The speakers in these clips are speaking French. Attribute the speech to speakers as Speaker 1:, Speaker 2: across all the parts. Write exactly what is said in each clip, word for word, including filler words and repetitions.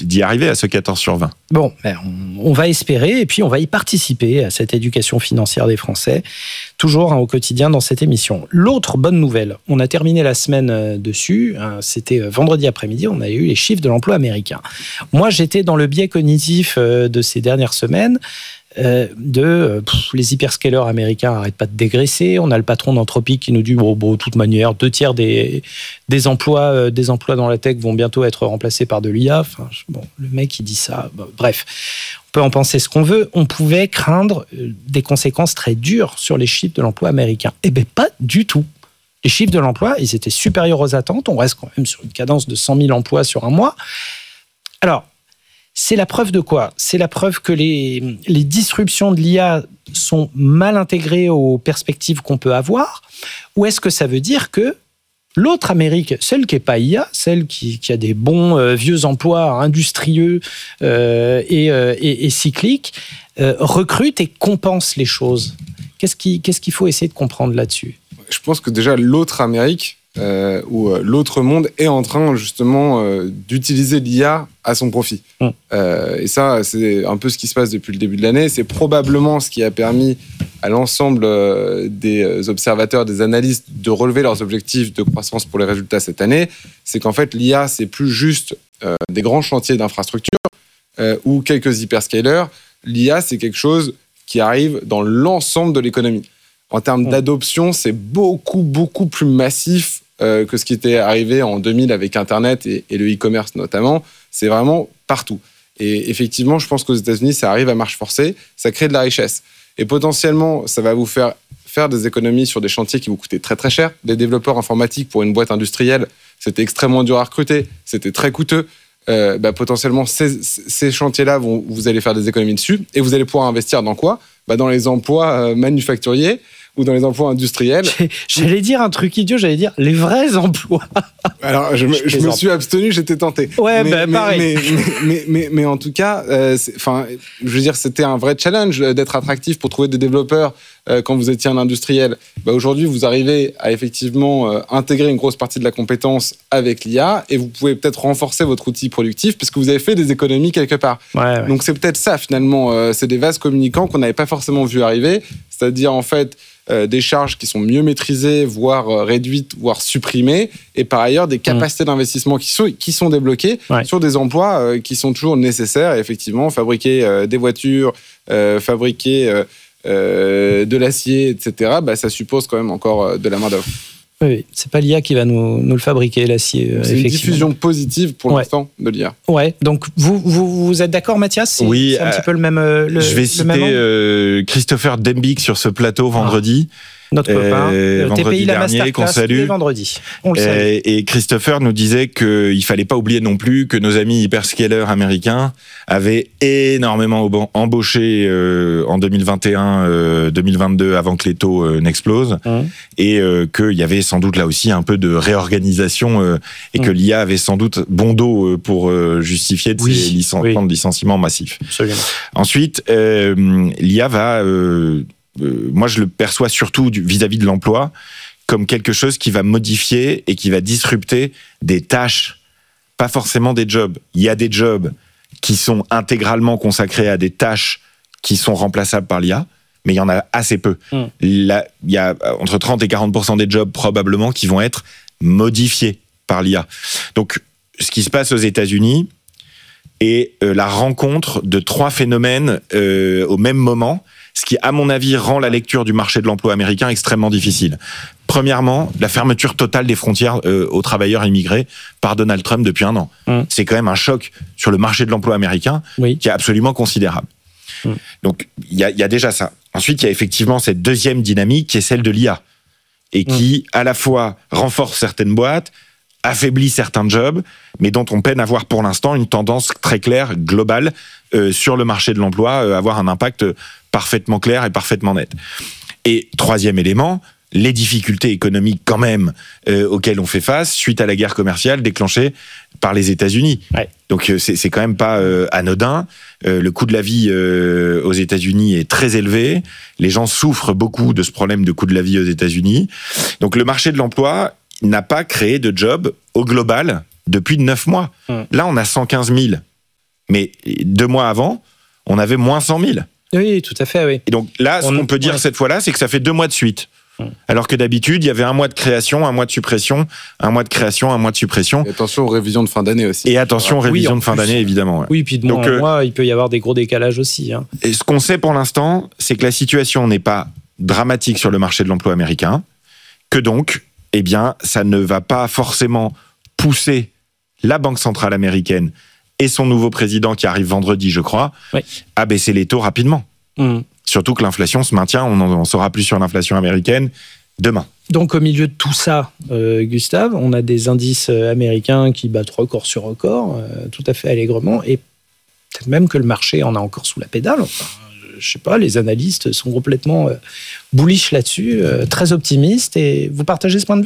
Speaker 1: d'y arriver à ce quatorze sur vingt.
Speaker 2: Bon, ben on, on va espérer et puis on va y participer à cette éducation financière des Français, toujours hein, au quotidien dans cette émission. L'autre bonne nouvelle, on a terminé la semaine dessus, hein, c'était vendredi après-midi, on a eu les chiffres de l'emploi américain. Moi, j'étais dans le biais cognitif de ces dernières semaines, Euh, de pff, les hyperscalers américains n'arrêtent pas de dégraisser. On a le patron d'Anthropic qui nous dit bon, bon, de toute manière, deux tiers des, des, emplois, euh, des emplois dans la tech vont bientôt être remplacés par de l'I A. Enfin, bon, le mec, il dit ça. Bon, bref, on peut en penser ce qu'on veut. On pouvait craindre euh, des conséquences très dures sur les chiffres de l'emploi américain. Eh bien, pas du tout. Les chiffres de l'emploi, ils étaient supérieurs aux attentes. On reste quand même sur une cadence de cent mille emplois sur un mois. Alors, c'est la preuve de quoi ? C'est la preuve que les, les disruptions de l'I A sont mal intégrées aux perspectives qu'on peut avoir ? Ou est-ce que ça veut dire que l'autre Amérique, celle qui n'est pas I A, celle qui, qui a des bons euh, vieux emplois industrieux euh, et, euh, et, et cycliques, euh, recrute et compense les choses ? Qu'est-ce, qui, qu'est-ce qu'il faut essayer de comprendre là-dessus ?
Speaker 3: Je pense que déjà l'autre Amérique, Euh, où euh, l'autre monde est en train justement euh, d'utiliser l'I A à son profit. Mmh. Euh, et ça, c'est un peu ce qui se passe depuis le début de l'année. C'est probablement ce qui a permis à l'ensemble euh, des observateurs, des analystes de relever leurs objectifs de croissance pour les résultats cette année. C'est qu'en fait, l'I A, c'est plus juste euh, des grands chantiers d'infrastructure euh, ou quelques hyperscalers. L'I A, c'est quelque chose qui arrive dans l'ensemble de l'économie. En termes mmh. d'adoption, c'est beaucoup, beaucoup plus massif euh, que ce qui était arrivé en deux mille avec Internet et, et le e-commerce notamment. C'est vraiment partout. Et effectivement, je pense qu'aux États-Unis, ça arrive à marche forcée, ça crée de la richesse. Et potentiellement, ça va vous faire faire des économies sur des chantiers qui vous coûtaient très, très cher. Des développeurs informatiques pour une boîte industrielle, c'était extrêmement dur à recruter, c'était très coûteux. Euh, bah, potentiellement, ces, ces chantiers-là, vont, vous allez faire des économies dessus et vous allez pouvoir investir dans quoi ? Bah, dans les emplois euh, manufacturiers ou dans les emplois industriels.
Speaker 2: J'allais dire un truc idiot, j'allais dire les vrais emplois.
Speaker 3: Alors, je me, je je me suis abstenu, j'étais tenté.
Speaker 2: Ouais,
Speaker 3: mais,
Speaker 2: bah,
Speaker 3: mais,
Speaker 2: pareil.
Speaker 3: Mais, mais, mais, mais, mais en tout cas, euh, je veux dire, c'était un vrai challenge d'être attractif pour trouver des développeurs euh, quand vous étiez un industriel. Bah, aujourd'hui, vous arrivez à effectivement euh, intégrer une grosse partie de la compétence avec l'I A et vous pouvez peut-être renforcer votre outil productif parce que vous avez fait des économies quelque part.
Speaker 2: Ouais, ouais.
Speaker 3: Donc, c'est peut-être ça, finalement. Euh, c'est des vases communicants qu'on n'avait pas forcément vu arriver. C'est-à-dire, en fait, Euh, des charges qui sont mieux maîtrisées, voire euh, réduites, voire supprimées, et par ailleurs des capacités mmh. d'investissement qui sont, qui sont débloquées ouais. sur des emplois euh, qui sont toujours nécessaires. Et effectivement, fabriquer euh, des voitures, euh, fabriquer euh, euh, de l'acier, et cetera, bah, ça suppose quand même encore euh, de la main-d'œuvre.
Speaker 2: Oui, c'est pas l'I A qui va nous, nous le fabriquer, l'acier.
Speaker 3: C'est une diffusion positive pour ouais. l'instant de l'I A.
Speaker 2: Ouais, donc vous, vous, vous êtes d'accord, Mathias ? C'est,
Speaker 1: oui,
Speaker 2: c'est un
Speaker 1: euh,
Speaker 2: petit peu le même. Le,
Speaker 1: je vais
Speaker 2: le
Speaker 1: citer euh, Christopher Dembig sur ce plateau vendredi.
Speaker 2: Ah. Notre copain,
Speaker 1: euh,
Speaker 2: T P I, la
Speaker 1: dernier, qu'on salue.
Speaker 2: Vendredi. On le
Speaker 1: salue. Et, et Christopher nous disait qu'il ne fallait pas oublier non plus que nos amis hyperscalers américains avaient énormément embauché euh, en deux mille vingt et un, euh, deux mille vingt-deux, avant que les taux euh, n'explosent, mmh. et euh, qu'il y avait sans doute là aussi un peu de réorganisation euh, et mmh. que l'I A avait sans doute bon dos pour euh, justifier de oui. ces licen- oui. de licenciements massifs.
Speaker 2: Absolument.
Speaker 1: Ensuite, euh, l'I A va... Euh, Euh, moi, je le perçois surtout du, vis-à-vis de l'emploi comme quelque chose qui va modifier et qui va disrupter des tâches, pas forcément des jobs. Il y a des jobs qui sont intégralement consacrés à des tâches qui sont remplaçables par l'I A, mais il y en a assez peu. Mm. Là, il y a entre trente et quarante pour cent des jobs probablement qui vont être modifiés par l'I A. Donc, ce qui se passe aux États-Unis est euh, la rencontre de trois phénomènes euh, au même moment, ce qui, à mon avis, rend la lecture du marché de l'emploi américain extrêmement difficile. Premièrement, la fermeture totale des frontières euh, aux travailleurs immigrés par Donald Trump depuis un an. Mmh. C'est quand même un choc sur le marché de l'emploi américain oui. qui est absolument considérable. Mmh. Donc, il y a, y a déjà ça. Ensuite, il y a effectivement cette deuxième dynamique qui est celle de l'I A et qui, mmh. à la fois, renforce certaines boîtes, affaiblit certains jobs, mais dont on peine à voir pour l'instant une tendance très claire, globale, euh, sur le marché de l'emploi, euh, avoir un impact parfaitement clair et parfaitement net. Et troisième élément, les difficultés économiques quand même euh, auxquelles on fait face suite à la guerre commerciale déclenchée par les États-Unis. Ouais. Donc euh, c'est, c'est quand même pas euh, anodin. Euh, le coût de la vie euh, aux États-Unis est très élevé. Les gens souffrent beaucoup de ce problème de coût de la vie aux États-Unis. Donc le marché de l'emploi n'a pas créé de job au global depuis neuf mois. Mmh. Là, on a cent quinze mille Mais deux mois avant, on avait moins cent mille.
Speaker 2: Oui, tout à fait, oui.
Speaker 1: Et donc là, ce
Speaker 2: on,
Speaker 1: qu'on peut dire
Speaker 2: ouais.
Speaker 1: cette fois-là, c'est que ça fait deux mois de suite. Alors que d'habitude, il y avait un mois de création, un mois de suppression, un mois de création, un mois de suppression.
Speaker 3: Et attention aux révisions de fin d'année aussi.
Speaker 1: Et attention aux révisions
Speaker 2: oui,
Speaker 1: de fin
Speaker 2: plus.
Speaker 1: d'année, évidemment. Ouais.
Speaker 2: Oui, puis de mois
Speaker 1: donc,
Speaker 2: en
Speaker 1: euh,
Speaker 2: mois, il peut y avoir des gros décalages aussi. Hein.
Speaker 1: Et ce qu'on sait pour l'instant, c'est que la situation n'est pas dramatique sur le marché de l'emploi américain, que donc, eh bien, ça ne va pas forcément pousser la Banque centrale américaine et son nouveau président qui arrive vendredi, je crois, oui. à baisser les taux rapidement. Mmh. Surtout que l'inflation se maintient, on en saura plus sur l'inflation américaine demain.
Speaker 2: Donc au milieu de tout ça, euh, Gustave, on a des indices américains qui battent record sur record, euh, tout à fait allègrement, et peut-être même que le marché en a encore sous la pédale. Enfin, je sais pas, les analystes sont complètement euh, bullish là-dessus, euh, très optimistes, et vous partagez ce point de vue ?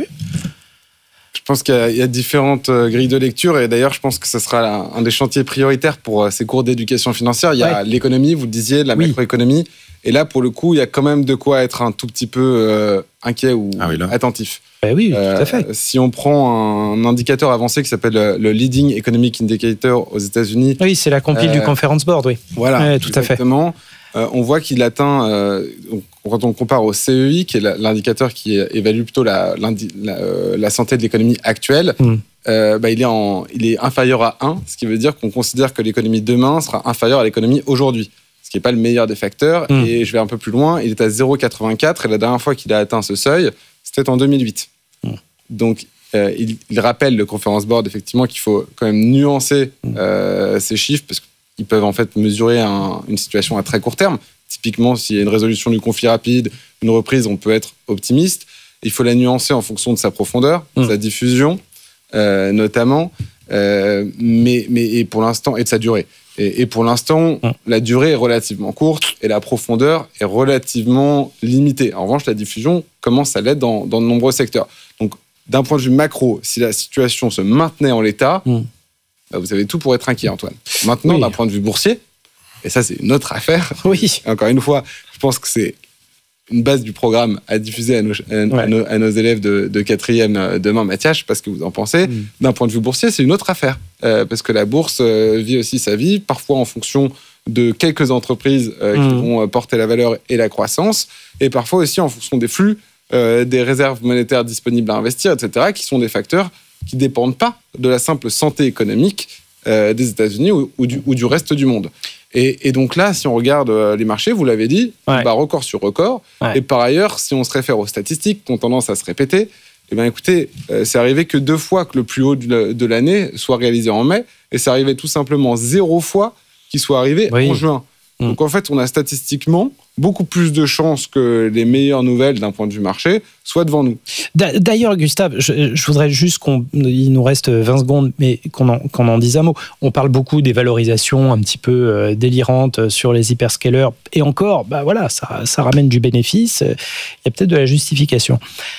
Speaker 3: Je pense qu'il y a, il y a différentes grilles de lecture, et d'ailleurs, je pense que ce sera un des chantiers prioritaires pour ces cours d'éducation financière. Il y a ouais. l'économie, vous le disiez, la oui. macroéconomie. Et là, pour le coup, il y a quand même de quoi être un tout petit peu euh, inquiet ou ah oui, attentif.
Speaker 2: Ben oui, euh, tout à fait.
Speaker 3: Si on prend un indicateur avancé qui s'appelle le Leading Economic Indicator aux États-Unis.
Speaker 2: Oui, c'est la compile euh, du Conference Board, oui.
Speaker 3: Voilà,
Speaker 2: ouais, tout
Speaker 3: exactement. À fait. Euh, on voit qu'il atteint, euh, quand on compare au C E I, qui est l'indicateur qui évalue plutôt la, la, la, la santé de l'économie actuelle, mm. euh, bah, il, est en, il est inférieur à un, ce qui veut dire qu'on considère que l'économie de demain sera inférieure à l'économie aujourd'hui. Qui n'est pas le meilleur des facteurs. Mmh. Et je vais un peu plus loin, il est à zéro virgule quatre-vingt-quatre, et la dernière fois qu'il a atteint ce seuil, c'était en deux mille huit. Mmh. Donc, euh, il, il rappelle le Conference Board, effectivement, qu'il faut quand même nuancer mmh. euh, ces chiffres, parce qu'ils peuvent en fait mesurer un, une situation à très court terme. Typiquement, s'il y a une résolution du conflit rapide, une reprise, on peut être optimiste. Il faut la nuancer en fonction de sa profondeur, mmh. de sa diffusion, euh, notamment, euh, mais, mais et pour l'instant, et de sa durée. Et, et pour l'instant, mmh. la durée est relativement courte et la profondeur est relativement limitée. En revanche, la diffusion commence à l'être dans, dans de nombreux secteurs. Donc, d'un point de vue macro, si la situation se maintenait en l'état, mmh. bah vous avez tout pour être inquiet, Antoine. Maintenant, oui. d'un point de vue boursier, et ça, c'est une autre affaire.
Speaker 2: Oui.
Speaker 3: Encore une fois, je pense que c'est une base du programme à diffuser à nos, à, ouais. à nos, à nos élèves de, de quatrième demain, Mathias, je sais pas ce que vous en pensez. Mmh. D'un point de vue boursier, c'est une autre affaire. Euh, parce que la bourse euh, vit aussi sa vie, parfois en fonction de quelques entreprises euh, mmh. qui vont porter la valeur et la croissance, et parfois aussi en fonction des flux, euh, des réserves monétaires disponibles à investir, et cetera, qui sont des facteurs qui ne dépendent pas de la simple santé économique euh, des États-Unis ou, ou, du, ou du reste du monde. Et, et donc là, si on regarde les marchés, vous l'avez dit, ouais. bah record sur record. Ouais. Et par ailleurs, si on se réfère aux statistiques qui ont tendance à se répéter, eh bien écoutez, euh, c'est arrivé que deux fois que le plus haut de l'année soit réalisé en mai, et c'est arrivé tout simplement zéro fois qu'il soit arrivé oui. en juin. Mmh. Donc en fait, on a statistiquement beaucoup plus de chances que les meilleures nouvelles d'un point de vue marché soient devant nous.
Speaker 2: D'ailleurs, Gustave, je, je voudrais juste qu'on, il nous reste vingt secondes, mais qu'on en, qu'on en dise un mot. On parle beaucoup des valorisations un petit peu euh, délirantes sur les hyperscalers, et encore, bah voilà, ça, ça ramène du bénéfice. Il y a peut-être de la justification.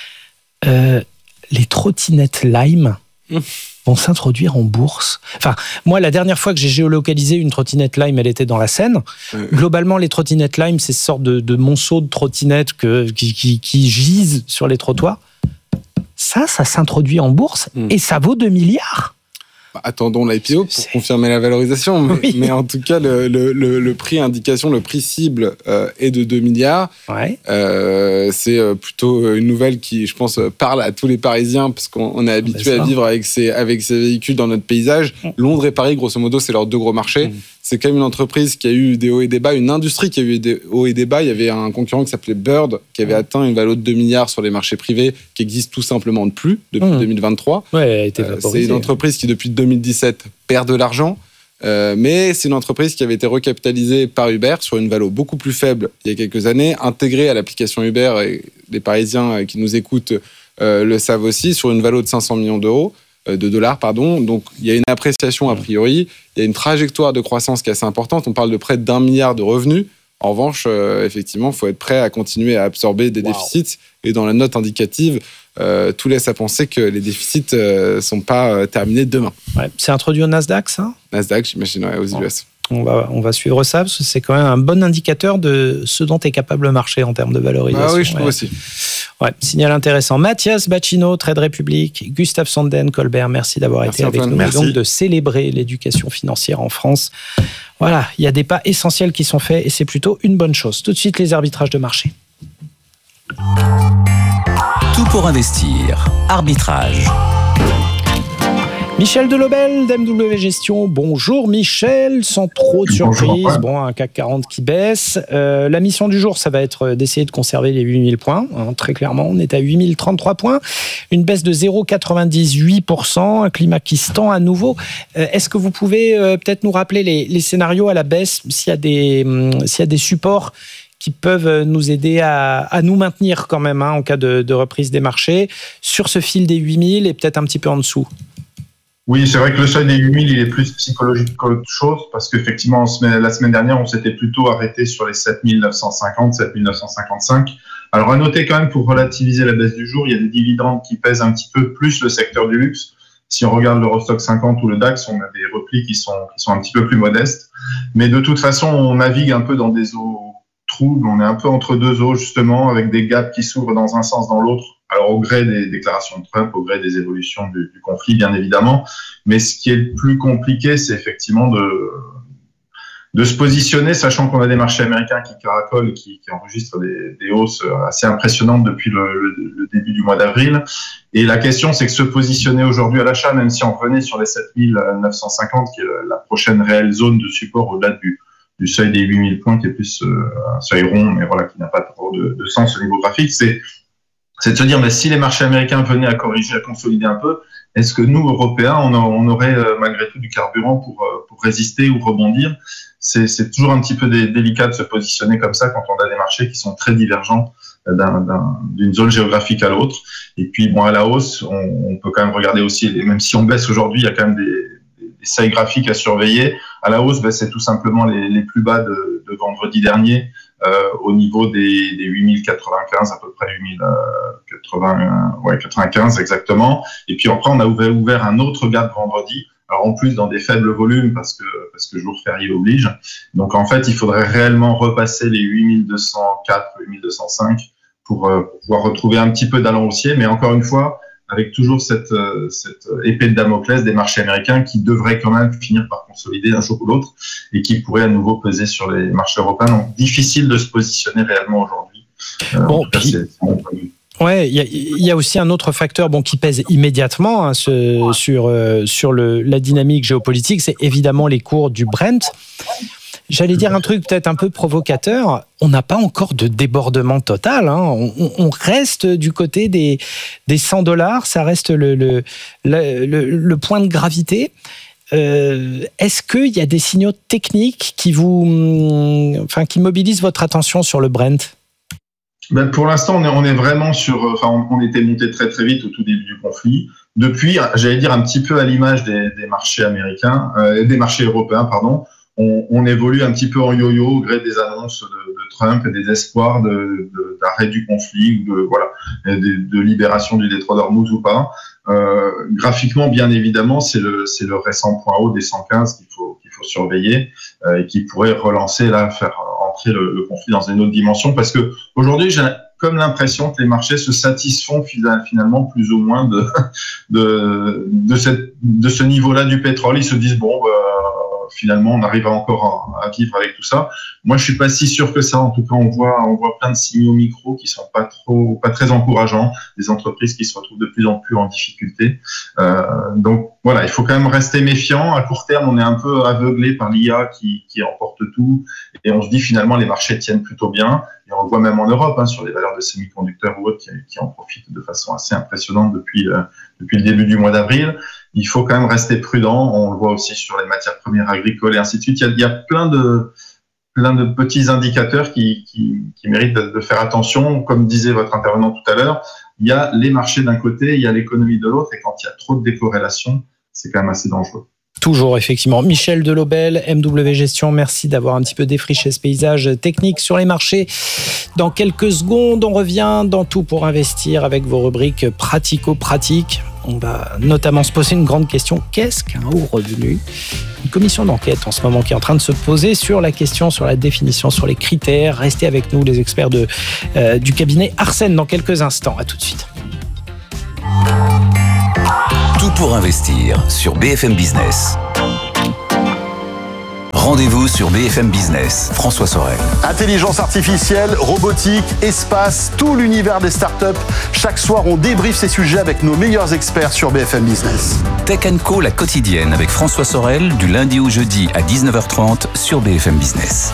Speaker 2: Euh, les trottinettes Lime mmh. vont s'introduire en bourse. Enfin, moi, la dernière fois que j'ai géolocalisé une trottinette Lime, elle était dans la Seine. Mmh. Globalement, les trottinettes Lime, c'est ce sorte de, de monceau de trottinettes que, qui, qui, qui gisent sur les trottoirs. Ça, ça s'introduit en bourse mmh. et ça vaut deux milliards.
Speaker 3: Attendons l'I P O pour c'est... confirmer la valorisation, mais, oui. mais en tout cas, le, le, le, le prix indication, le prix cible euh, est de deux milliards.
Speaker 2: Ouais.
Speaker 3: Euh, c'est plutôt une nouvelle qui, je pense, parle à tous les Parisiens, parce qu'on est habitué à vivre avec ces, avec ces véhicules dans notre paysage. Mmh. Londres et Paris, grosso modo, c'est leurs deux gros marchés. Mmh. C'est quand même une entreprise qui a eu des hauts et des bas, une industrie qui a eu des hauts et des bas. Il y avait un concurrent qui s'appelait Bird, qui avait mmh. atteint une valeur de deux milliards sur les marchés privés, qui existe tout simplement de plus depuis mmh. deux mille vingt-trois.
Speaker 2: Ouais, elle a été vaporisée.
Speaker 3: Euh, c'est une entreprise qui, depuis deux mille dix-sept, perd de l'argent. Euh, mais c'est une entreprise qui avait été recapitalisée par Uber sur une valeur beaucoup plus faible il y a quelques années, intégrée à l'application Uber, et les Parisiens qui nous écoutent euh, le savent aussi, sur une valeur de cinq cents millions d'euros. de dollars, pardon. Donc, il y a une appréciation a priori, il y a une trajectoire de croissance qui est assez importante. On parle de près d'un milliard de revenus. En revanche, euh, effectivement, il faut être prêt à continuer à absorber des wow. déficits. Et dans la note indicative, euh, tout laisse à penser que les déficits ne euh, sont pas euh, terminés demain.
Speaker 2: Ouais. C'est introduit au Nasdaq, ça ?
Speaker 3: Nasdaq, j'imagine, ouais, aux
Speaker 2: bon.
Speaker 3: U S.
Speaker 2: On va, on va suivre ça, parce que c'est quand même un bon indicateur de ce dont est capable le marché en termes de valorisation.
Speaker 3: Ah oui, je trouve ouais. aussi.
Speaker 2: Ouais, signal intéressant. Mathias Bacchino, Trade Republic, Gustave Sanden, Colbert, merci d'avoir
Speaker 3: merci
Speaker 2: été
Speaker 3: Antoine.
Speaker 2: avec nous.
Speaker 1: Merci.
Speaker 2: Et donc de célébrer l'éducation financière en France. Voilà, il y a des pas essentiels qui sont faits et c'est plutôt une bonne chose. Tout de suite, les arbitrages de marché.
Speaker 4: Tout pour investir. Arbitrage.
Speaker 2: Michel Delobel d'M W Gestion. Bonjour Michel, sans trop de surprise.
Speaker 5: Bonjour.
Speaker 2: Bon, un C A C quarante qui baisse. Euh, la mission du jour, ça va être d'essayer de conserver les huit mille points. Hein, très clairement, on est à huit mille trente-trois points. Une baisse de zéro virgule quatre-vingt-dix-huit pour cent. Un climat qui se tend à nouveau. Euh, est-ce que vous pouvez euh, peut-être nous rappeler les, les scénarios à la baisse, s'il y a des, hum, s'il y a des supports qui peuvent nous aider à, à nous maintenir quand même hein, en cas de, de reprise des marchés sur ce fil des huit mille et peut-être un petit peu en dessous?
Speaker 5: Oui, c'est vrai que le seuil des huit mille, il est plus psychologique qu'autre chose, parce qu'effectivement, la semaine dernière, on s'était plutôt arrêté sur les sept mille neuf cent cinquante, sept mille neuf cent cinquante-cinq. Alors, à noter quand même, pour relativiser la baisse du jour, il y a des dividendes qui pèsent un petit peu plus le secteur du luxe. Si on regarde l'Eurostoxx cinquante ou le DAX, on a des replis qui sont, qui sont un petit peu plus modestes. Mais de toute façon, on navigue un peu dans des eaux troubles. On est un peu entre deux eaux, justement, avec des gaps qui s'ouvrent dans un sens, dans l'autre. Alors, au gré des déclarations de Trump, au gré des évolutions du, du conflit, bien évidemment. Mais ce qui est le plus compliqué, c'est effectivement de, de se positionner, sachant qu'on a des marchés américains qui caracolent, qui, qui enregistrent des, des hausses assez impressionnantes depuis le, le, le début du mois d'avril. Et la question, c'est que se positionner aujourd'hui à l'achat, même si on revenait sur les sept mille neuf cent cinquante, qui est la prochaine réelle zone de support au-delà du, du seuil des huit mille points, qui est plus euh, un seuil rond, mais voilà, qui n'a pas trop de, de sens au niveau graphique, c'est c'est de se dire, mais si les marchés américains venaient à corriger, à consolider un peu, est-ce que nous, Européens, on, a, on aurait euh, malgré tout du carburant pour, euh, pour résister ou rebondir? C'est, c'est toujours un petit peu dé, délicat de se positionner comme ça quand on a des marchés qui sont très divergents d'un, d'un, d'une zone géographique à l'autre. Et puis, bon, à la hausse, on, on peut quand même regarder aussi, et même si on baisse aujourd'hui, il y a quand même des, des, des seuils graphiques à surveiller. À la hausse, ben, c'est tout simplement les, les plus bas de, de vendredi dernier. Euh, au niveau des, des huit mille quatre-vingt-quinze, à peu près huit mille quatre-vingts, ouais, quatre-vingt-quinze exactement. Et puis après, on a ouvert, ouvert un autre gap vendredi. Alors en plus, dans des faibles volumes, parce que, parce que jour férié oblige. Donc en fait, il faudrait réellement repasser les huit mille deux cent quatre, huit mille deux cent cinq pour, euh, pour pouvoir retrouver un petit peu d'allant haussier. Mais encore une fois, avec toujours cette, euh, cette épée de Damoclès des marchés américains qui devraient quand même finir par consolider un jour ou l'autre et qui pourraient à nouveau peser sur les marchés européens. Donc, difficile de se positionner réellement aujourd'hui. Euh,
Speaker 2: bon,
Speaker 5: en tout cas,
Speaker 2: puis...
Speaker 5: c'est, c'est mon point de vue.
Speaker 2: Ouais, il y, y a aussi un autre facteur bon, qui pèse immédiatement hein, ce, sur, euh, sur le, la dynamique géopolitique, c'est évidemment les cours du Brent. J'allais dire un truc peut-être un peu provocateur. On n'a pas encore de débordement total. Hein. On, on reste du côté des, des cent dollars. Ça reste le, le, le, le, le point de gravité. Euh, est-ce qu'il y a des signaux techniques qui vous, enfin, qui mobilisent votre attention sur le Brent ?
Speaker 5: Ben pour l'instant, on est, on est vraiment sur. Enfin, on, on était monté très très vite au tout début du conflit. Depuis, j'allais dire un petit peu à l'image des, des marchés américains, euh, des marchés européens, pardon. On, on évolue un petit peu en yo-yo au gré des annonces de, de Trump et des espoirs de, de, d'arrêt du conflit ou de voilà de, de libération du détroit d'Ormuz ou pas. Euh, graphiquement, bien évidemment, c'est le c'est le récent point haut des cent quinze qu'il faut qu'il faut surveiller euh, et qui pourrait relancer là, faire entrer le, le conflit dans une autre dimension. Parce que aujourd'hui, j'ai comme l'impression que les marchés se satisfont finalement plus ou moins de de de cette de ce niveau-là du pétrole. Ils se disent bon. Bah, finalement, on arrive encore à, à vivre avec tout ça. Moi, je suis pas si sûr que ça. En tout cas, on voit, on voit plein de signaux micro qui sont pas trop, pas très encourageants. Des entreprises qui se retrouvent de plus en plus en difficulté. Euh, donc, voilà, il faut quand même rester méfiant. À court terme, on est un peu aveuglé par l'I A qui, qui emporte tout. Et on se dit finalement, les marchés tiennent plutôt bien. Et on le voit même en Europe, hein, sur les valeurs de semi-conducteurs ou autres qui, qui en profitent de façon assez impressionnante depuis, euh, depuis le début du mois d'avril. Il faut quand même rester prudent. On le voit aussi sur les matières premières agricoles et ainsi de suite. Il y a, il y a plein de, plein de petits indicateurs qui, qui, qui méritent de, de faire attention. Comme disait votre intervenant tout à l'heure, il y a les marchés d'un côté, il y a l'économie de l'autre. Et quand il y a trop de décorrélation, c'est quand même assez dangereux.
Speaker 2: Toujours, effectivement. Michel Delobel, M W Gestion, merci d'avoir un petit peu défriché ce paysage technique sur les marchés. Dans quelques secondes, on revient dans Tout pour investir avec vos rubriques pratico-pratiques. On va notamment se poser une grande question. Qu'est-ce qu'un haut revenu ? Une commission d'enquête en ce moment qui est en train de se poser sur la question, sur la définition, sur les critères. Restez avec nous, les experts de, euh, du cabinet Arsène, dans quelques instants. À tout de suite.
Speaker 4: Tout pour investir sur B F M Business. Rendez-vous sur B F M Business. François Sorel.
Speaker 6: Intelligence artificielle, robotique, espace, tout l'univers des startups. Chaque soir, on débriefe ces sujets avec nos meilleurs experts sur B F M Business.
Speaker 4: Tech and Co, la quotidienne avec François Sorel, du lundi au jeudi à dix-neuf heures trente sur B F M Business.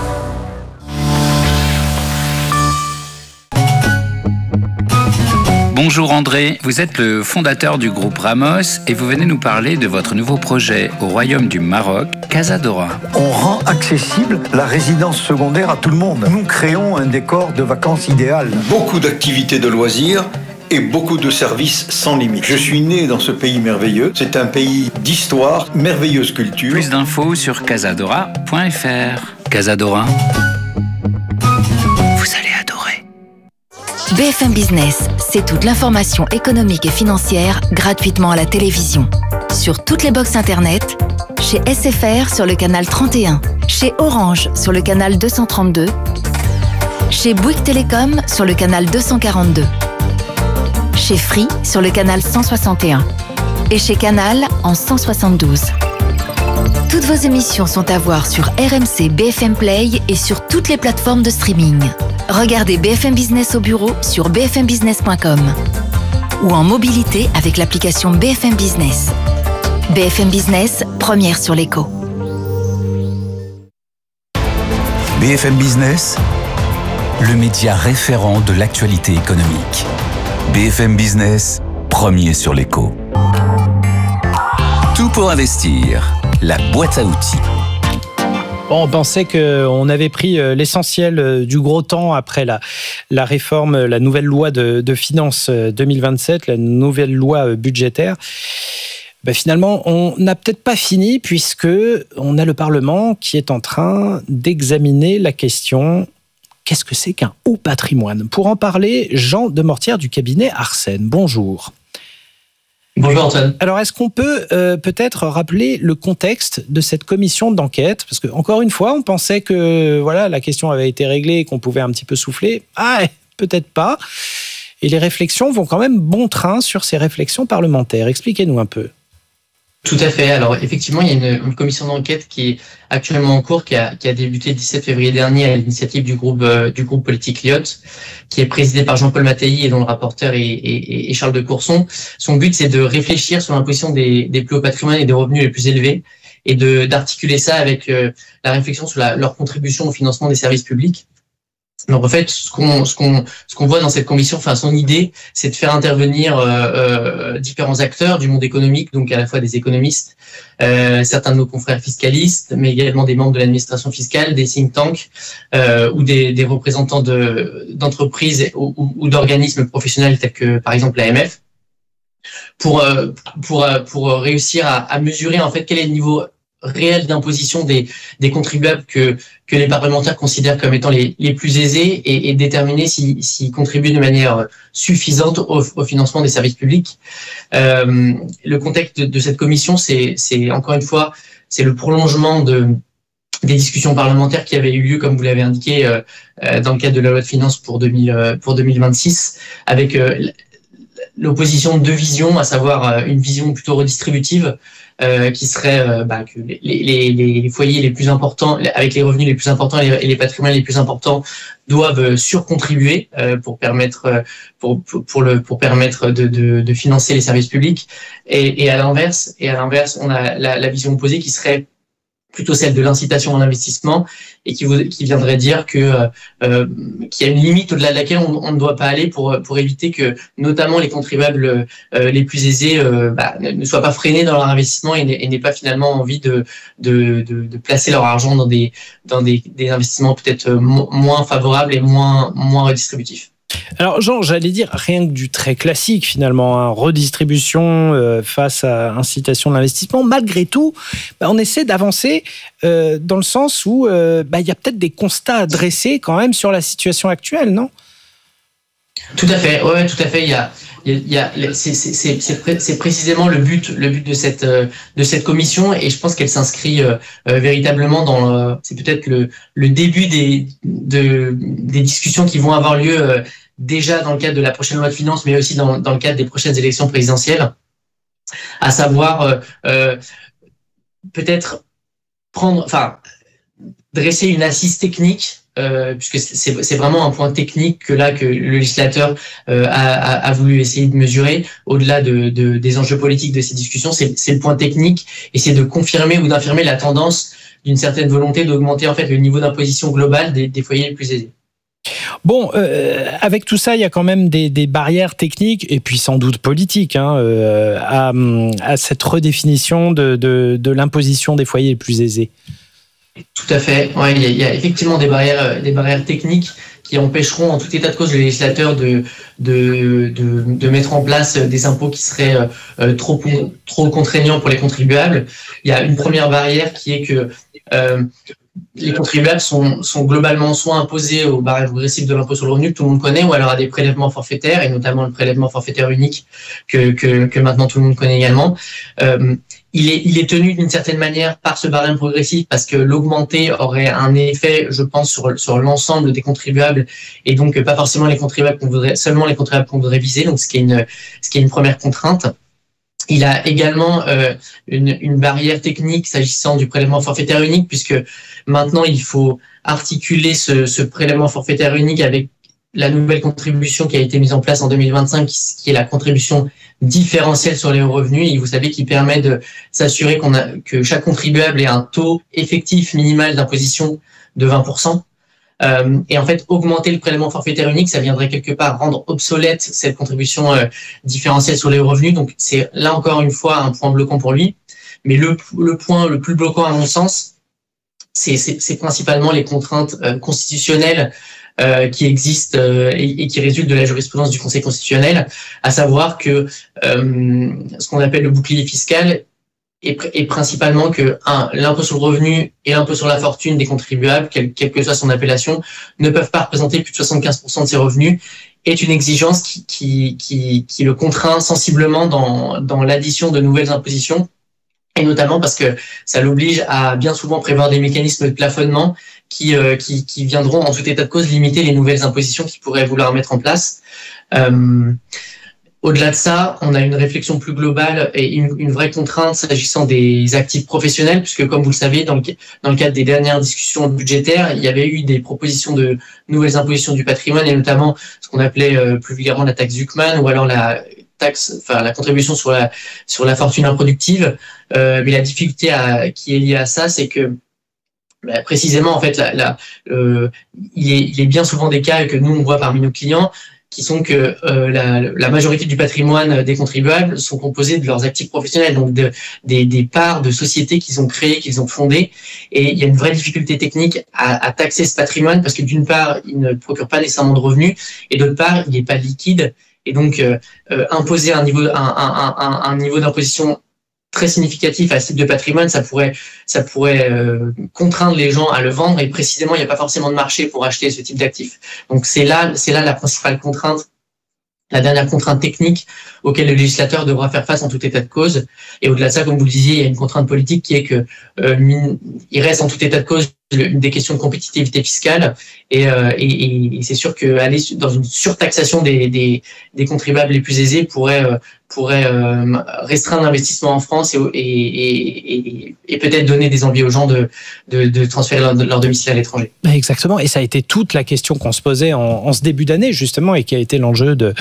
Speaker 7: Bonjour André, vous êtes le fondateur du groupe Ramos et vous venez nous parler de votre nouveau projet au Royaume du Maroc, Casadora.
Speaker 8: On rend accessible la résidence secondaire à tout le monde. Nous créons un décor de vacances idéal.
Speaker 9: Beaucoup d'activités de loisirs et beaucoup de services sans limite. Je suis né dans ce pays merveilleux. C'est un pays d'histoire, merveilleuse culture.
Speaker 7: Plus d'infos sur casadora point f r. Casadora, vous allez adorer.
Speaker 10: B F M Business, c'est toute l'information économique et financière gratuitement à la télévision. Sur toutes les box internet, chez S F R sur le canal trente et un, chez Orange sur le canal deux cent trente-deux, chez Bouygues Télécom sur le canal deux cent quarante-deux, chez Free sur le canal cent soixante et un et chez Canal en cent soixante-douze. Toutes vos émissions sont à voir sur R M C B F M Play et sur toutes les plateformes de streaming. Regardez B F M Business au bureau sur b f m business point com ou en mobilité avec l'application B F M Business. B F M Business, première sur l'écho.
Speaker 4: B F M Business, le média référent de l'actualité économique. B F M Business, premier sur l'écho. Tout pour investir, la boîte à outils.
Speaker 2: Bon, on pensait qu'on avait pris l'essentiel du gros temps après la, la réforme, la nouvelle loi de, de finances deux mille vingt-sept, la nouvelle loi budgétaire. Ben finalement, on n'a peut-être pas fini puisque on a le Parlement qui est en train d'examiner la question « Qu'est-ce que c'est qu'un haut patrimoine ?» Pour en parler, Jean Demortière du cabinet Arsène. Bonjour.
Speaker 11: Bonjour Antoine.
Speaker 2: Alors, est-ce qu'on peut euh, peut-être rappeler le contexte de cette commission d'enquête ? Parce que encore une fois, on pensait que voilà, la question avait été réglée et qu'on pouvait un petit peu souffler. Ah, peut-être pas. Et les réflexions vont quand même bon train sur ces réflexions parlementaires. Expliquez-nous un peu.
Speaker 11: Tout à fait. Alors effectivement, il y a une, une commission d'enquête qui est actuellement en cours, qui a, qui a débuté le dix-sept février dernier à l'initiative du groupe euh, du groupe politique Lyot, qui est présidé par Jean-Paul Mattei et dont le rapporteur est, est, est Charles de Courson. Son but, c'est de réfléchir sur l'imposition des, des plus hauts patrimoines et des revenus les plus élevés, et de d'articuler ça avec euh, la réflexion sur la, leur contribution au financement des services publics. Donc en fait, ce qu'on ce qu'on ce qu'on voit dans cette commission, enfin son idée, c'est de faire intervenir euh, euh, différents acteurs du monde économique, donc à la fois des économistes, euh, certains de nos confrères fiscalistes, mais également des membres de l'administration fiscale, des think tanks euh, ou des, des représentants de d'entreprises ou, ou, ou d'organismes professionnels tels que par exemple l'A M F, pour euh, pour pour réussir à, à mesurer en fait quel est le niveau réel d'imposition des, des contribuables que, que les parlementaires considèrent comme étant les, les plus aisés et, et déterminer s'ils si, si contribuent de manière suffisante au, au financement des services publics. Euh, le contexte de, de cette commission, c'est, c'est encore une fois, c'est le prolongement de, des discussions parlementaires qui avaient eu lieu, comme vous l'avez indiqué, euh, dans le cadre de la loi de finances pour, deux mille, pour deux mille vingt-six, avec euh, l'opposition de deux visions, à savoir une vision plutôt redistributive, Euh, qui serait euh, bah, que les, les, les foyers les plus importants, avec les revenus les plus importants et les, et les patrimoines les plus importants, doivent surcontribuer euh, pour permettre pour, pour, pour le pour permettre de, de, de financer les services publics. Et, et à l'inverse, et à l'inverse, on a la, la vision opposée qui serait plutôt celle de l'incitation à l'investissement et qui, vous, qui viendrait dire que euh, qu'il y a une limite au-delà de laquelle on, on ne doit pas aller pour pour éviter que notamment les contribuables euh, les plus aisés euh, bah, ne soient pas freinés dans leur investissement et, et n'aient pas finalement envie de de, de de placer leur argent dans des dans des, des investissements peut-être moins favorables et moins moins redistributifs.
Speaker 2: Alors Jean, j'allais dire rien que du très classique finalement, hein, redistribution euh, face à incitation de l'investissement. Malgré tout, bah, on essaie d'avancer euh, dans le sens où euh, bah, y a peut-être des constats à dresser quand même sur la situation actuelle, non ?
Speaker 11: Tout à fait, ouais, tout à fait. Il y a, il y a, c'est, c'est, c'est, c'est précisément le but, le but de cette, de cette commission, et je pense qu'elle s'inscrit euh, véritablement dans, euh, c'est peut-être le, le début des, de, des discussions qui vont avoir lieu euh, déjà dans le cadre de la prochaine loi de finances, mais aussi dans, dans le cadre des prochaines élections présidentielles, à savoir euh, euh, peut-être prendre, enfin, dresser une assise technique. Euh, puisque c'est, c'est vraiment un point technique que là que le législateur euh, a, a, a voulu essayer de mesurer au-delà de, de, des enjeux politiques de ces discussions, c'est, c'est le point technique et c'est de confirmer ou d'infirmer la tendance d'une certaine volonté d'augmenter en fait le niveau d'imposition global des, des foyers les plus aisés.
Speaker 2: Bon, euh, avec tout ça, il y a quand même des, des barrières techniques et puis sans doute politiques hein, euh, à, à cette redéfinition de, de, de l'imposition des foyers les plus aisés.
Speaker 11: Tout à fait. Ouais, il y a, il y a effectivement des barrières, des barrières techniques qui empêcheront en tout état de cause le législateur de, de, de, de mettre en place des impôts qui seraient euh, trop, trop contraignants pour les contribuables. Il y a une première barrière qui est que euh, les contribuables sont, sont globalement soit imposés au barème progressif de l'impôt sur le revenu que tout le monde connaît, ou alors à des prélèvements forfaitaires, et notamment le prélèvement forfaitaire unique que, que, que maintenant tout le monde connaît également. Euh, il est, il est tenu d'une certaine manière par ce barème progressif parce que l'augmenter aurait un effet, je pense, sur, sur l'ensemble des contribuables, et donc pas forcément les contribuables qu'on voudrait, seulement les contribuables qu'on voudrait viser, donc ce qui est une, ce qui est une première contrainte. Il a également euh, une, une barrière technique s'agissant du prélèvement forfaitaire unique, puisque maintenant il faut articuler ce, ce prélèvement forfaitaire unique avec la nouvelle contribution qui a été mise en place en deux mille vingt-cinq, qui est la contribution différentielle sur les hauts revenus, et vous savez, qui permet de s'assurer qu'on a, que chaque contribuable ait un taux effectif minimal d'imposition de vingt pour cent. Euh, et en fait, augmenter le prélèvement forfaitaire unique, ça viendrait quelque part rendre obsolète cette contribution euh, différentielle sur les hauts revenus. Donc, c'est là encore une fois un point bloquant pour lui. Mais le, le point le plus bloquant, à mon sens, c'est, c'est, c'est principalement les contraintes euh, constitutionnelles euh, qui existent euh, et, et qui résultent de la jurisprudence du Conseil constitutionnel, à savoir que euh, ce qu'on appelle le bouclier fiscal Et, et principalement que un, l'impôt sur le revenu et l'impôt sur la fortune des contribuables, quelle, quelle que soit son appellation, ne peuvent pas représenter plus de soixante-quinze pour cent de ses revenus, est une exigence qui, qui, qui, qui le contraint sensiblement dans, dans l'addition de nouvelles impositions, et notamment parce que ça l'oblige à bien souvent prévoir des mécanismes de plafonnement qui, euh, qui, qui viendront en tout état de cause limiter les nouvelles impositions qu'il pourrait vouloir mettre en place. Euh, Au-delà de ça, on a une réflexion plus globale et une, une vraie contrainte s'agissant des actifs professionnels, puisque comme vous le savez, dans le, dans le cadre des dernières discussions budgétaires, il y avait eu des propositions de nouvelles impositions du patrimoine, et notamment ce qu'on appelait euh, plus vulgairement la taxe Zuckman, ou alors la taxe, enfin la contribution sur la sur la fortune improductive. Euh, mais la difficulté à, qui est liée à ça, c'est que bah, précisément, en fait, la, la, euh, il, est, il est bien souvent des cas que nous on voit parmi nos clients, qui sont que euh, la, la majorité du patrimoine des contribuables sont composés de leurs actifs professionnels, donc de, des, des parts de sociétés qu'ils ont créées, qu'ils ont fondées. Et il y a une vraie difficulté technique à, à taxer ce patrimoine parce que d'une part, il ne procure pas nécessairement de revenus, et d'autre part, il n'est pas liquide. Et donc, euh, euh, imposer un niveau, un, un, un, un niveau d'imposition très significatif à ce type de patrimoine, ça pourrait, ça pourrait euh, contraindre les gens à le vendre, et précisément, il n'y a pas forcément de marché pour acheter ce type d'actifs. Donc c'est là, c'est là la principale contrainte, la dernière contrainte technique auquel le législateur devra faire face en tout état de cause. Et au-delà de ça, comme vous le disiez, il y a une contrainte politique qui est que euh, il reste en tout état de cause une des questions de compétitivité fiscale, et, euh, et, et c'est sûr qu'aller dans une surtaxation des, des, des contribuables les plus aisés pourrait, euh, pourrait euh, restreindre l'investissement en France et, et, et, et peut-être donner des envies aux gens de, de, de transférer leur, leur domicile à l'étranger.
Speaker 2: Exactement, et ça a été toute la question qu'on se posait en, en ce début d'année, justement, et qui a été l'enjeu de,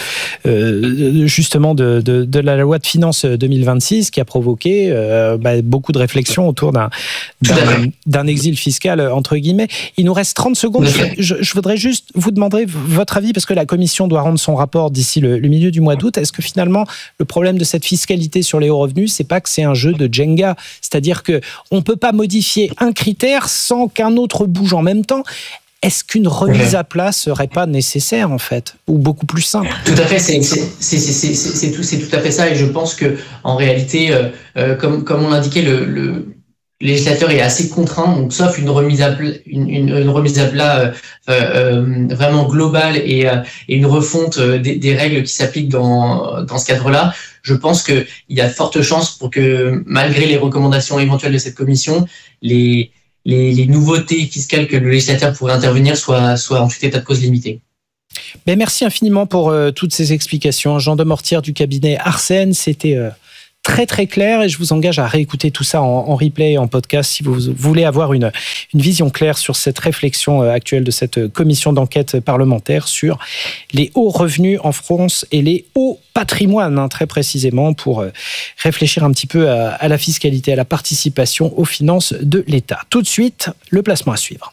Speaker 2: euh, justement de, de, de la loi de finances deux mille vingt-six, qui a provoqué euh, bah, beaucoup de réflexions autour d'un, d'un, d'un exil fiscal, entre guillemets. Il nous reste trente secondes. Je, je voudrais juste vous demander votre avis, parce que la Commission doit rendre son rapport d'ici le, le milieu du mois d'août. Est-ce que finalement, le problème de cette fiscalité sur les hauts revenus, c'est pas que c'est un jeu de Jenga? C'est-à-dire qu'on ne peut pas modifier un critère sans qu'un autre bouge en même temps. Est-ce qu'une remise à plat serait pas nécessaire, en fait, ou beaucoup plus simple?
Speaker 11: Tout à fait, c'est, c'est, c'est, c'est, c'est, c'est, tout, c'est tout à fait ça, et je pense que en réalité, euh, euh, comme, comme on l'indiquait, le, le le législateur est assez contraint, donc sauf une remise à plat, une, une, une remise à plat euh, euh, vraiment globale et, euh, et une refonte des, des règles qui s'appliquent dans, dans ce cadre-là, je pense qu'il y a de fortes chances pour que, malgré les recommandations éventuelles de cette commission, les, les, les nouveautés fiscales que le législateur pourrait intervenir soient, soient en tout état de cause limitées.
Speaker 2: Ben merci infiniment pour euh, toutes ces explications. Jean Demortière du cabinet Arsène, c'était euh, très très clair et je vous engage à réécouter tout ça en, en replay et en podcast si vous voulez avoir une, une vision claire sur cette réflexion euh, actuelle de cette commission d'enquête parlementaire sur les hauts revenus en France et les hauts patrimoines, hein, très précisément, pour euh, réfléchir un petit peu à, à la fiscalité, à la participation aux finances de l'État. Tout de suite, le placement à suivre.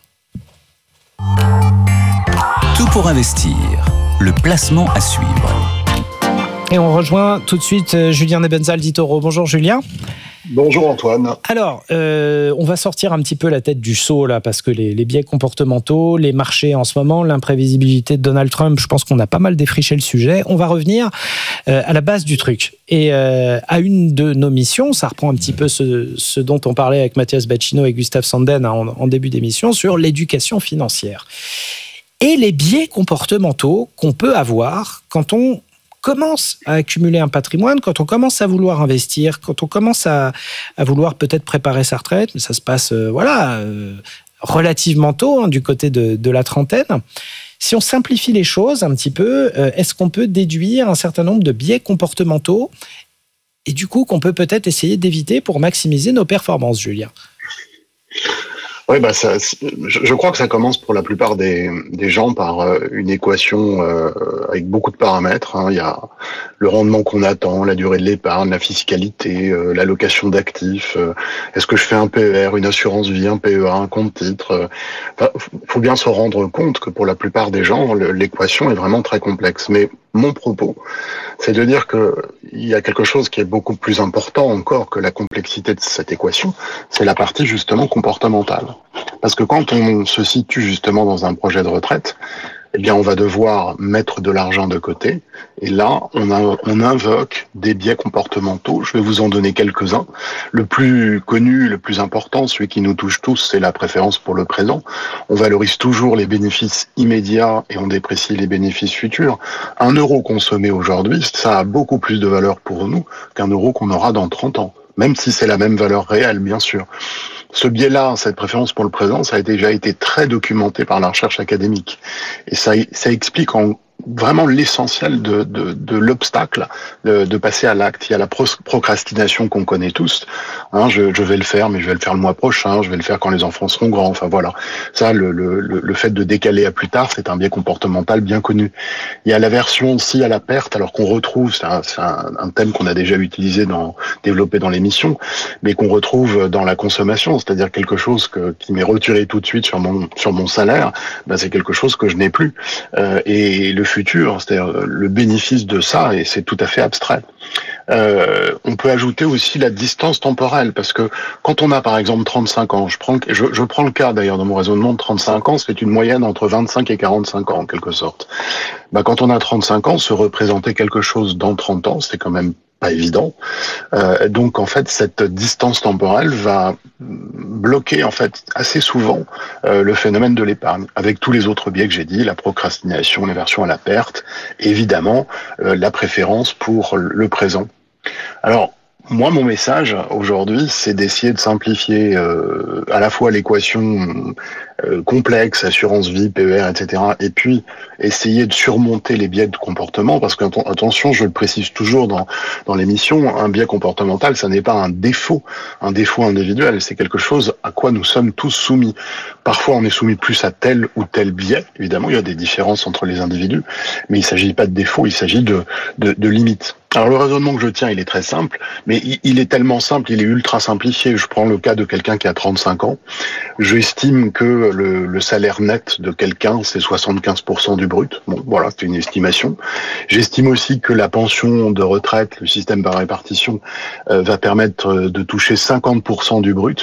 Speaker 4: Tout pour investir, le placement à suivre.
Speaker 2: Et on rejoint tout de suite Julien Nebenzal d'Itoro. Bonjour Julien.
Speaker 12: Bonjour Antoine.
Speaker 2: Alors, euh, on va sortir un petit peu la tête du seau là, parce que les, les biais comportementaux, les marchés en ce moment, l'imprévisibilité de Donald Trump, je pense qu'on a pas mal défriché le sujet. On va revenir euh, à la base du truc. Et euh, à une de nos missions, ça reprend un petit peu ce, ce dont on parlait avec Mathias Bacchino et Gustave Sanden hein, en, en début d'émission, sur l'éducation financière. Et les biais comportementaux qu'on peut avoir quand on commence à accumuler un patrimoine, quand on commence à vouloir investir, quand on commence à, à vouloir peut-être préparer sa retraite, mais ça se passe euh, voilà, euh, relativement tôt, hein, du côté de, de la trentaine. Si on simplifie les choses un petit peu, euh, est-ce qu'on peut déduire un certain nombre de biais comportementaux et du coup qu'on peut peut-être essayer d'éviter pour maximiser nos performances, Julien ?
Speaker 12: Oui, bah ça, je, je crois que ça commence pour la plupart des, des gens par euh, une équation euh, avec beaucoup de paramètres. Hein. Il y a le rendement qu'on attend, la durée de l'épargne, la fiscalité, euh, l'allocation d'actifs. Euh, est-ce que je fais un P E R, une assurance vie, un P E A, un compte titre euh, enfin, faut bien se rendre compte que pour la plupart des gens, le, l'équation est vraiment très complexe. Mais mon propos, c'est de dire que il y a quelque chose qui est beaucoup plus important encore que la complexité de cette équation, c'est la partie justement comportementale. Parce que quand on se situe justement dans un projet de retraite, eh bien, on va devoir mettre de l'argent de côté. Et là, on, a, on invoque des biais comportementaux. Je vais vous en donner quelques-uns. Le plus connu, le plus important, celui qui nous touche tous, c'est la préférence pour le présent. On valorise toujours les bénéfices immédiats et on déprécie les bénéfices futurs. Un euro consommé aujourd'hui, ça a beaucoup plus de valeur pour nous qu'un euro qu'on aura dans trente ans. Même si c'est la même valeur réelle, bien sûr. Ce biais-là, cette préférence pour le présent, ça a déjà été très documenté par la recherche académique. Et ça, ça explique en vraiment l'essentiel de, de, de l'obstacle de, de passer à l'acte. Il y a la pro- procrastination qu'on connaît tous. Hein, je, je vais le faire, mais je vais le faire le mois prochain. Je vais le faire quand les enfants seront grands. Enfin voilà. Ça, le, le, le fait de décaler à plus tard, c'est un biais comportemental bien connu. Il y a l'aversion aussi à la perte, alors qu'on retrouve, c'est un, c'est un, un thème qu'on a déjà utilisé dans, développé dans l'émission, mais qu'on retrouve dans la consommation, c'est-à-dire quelque chose que, qui m'est retiré tout de suite sur mon, sur mon salaire. Ben c'est quelque chose que je n'ai plus. Euh, et le futur, c'est-à-dire le bénéfice de ça, et c'est tout à fait abstrait. Euh, on peut ajouter aussi la distance temporelle, parce que quand on a par exemple trente-cinq ans, je prends, je, je prends le cas d'ailleurs dans mon raisonnement de trente-cinq ans, c'est une moyenne entre vingt-cinq et quarante-cinq ans en quelque sorte. Bah, quand on a trente-cinq ans, se représenter quelque chose dans trente ans, c'est quand même pas évident. Euh, donc en fait, cette distance temporelle va bloquer en fait assez souvent euh, le phénomène de l'épargne, avec tous les autres biais que j'ai dit, la procrastination, l'aversion à la perte, et évidemment euh, la préférence pour le présent. Alors moi, mon message aujourd'hui, c'est d'essayer de simplifier euh, à la fois l'équation euh, complexe, assurance vie, P E R, et cetera, et puis essayer de surmonter les biais de comportement, parce que attention, je le précise toujours dans dans l'émission, un biais comportemental, ça n'est pas un défaut, un défaut individuel, c'est quelque chose à quoi nous sommes tous soumis. Parfois, on est soumis plus à tel ou tel biais. Évidemment, il y a des différences entre les individus, mais il s'agit pas de défaut, il s'agit de de, de limites. Alors le raisonnement que je tiens, il est très simple, mais il est tellement simple, il est ultra simplifié. Je prends le cas de quelqu'un qui a trente-cinq ans. J'estime que le, le salaire net de quelqu'un, c'est soixante-quinze pour cent du brut. Bon, voilà, c'est une estimation. J'estime aussi que la pension de retraite, le système par répartition, euh, va permettre de toucher cinquante pour cent du brut.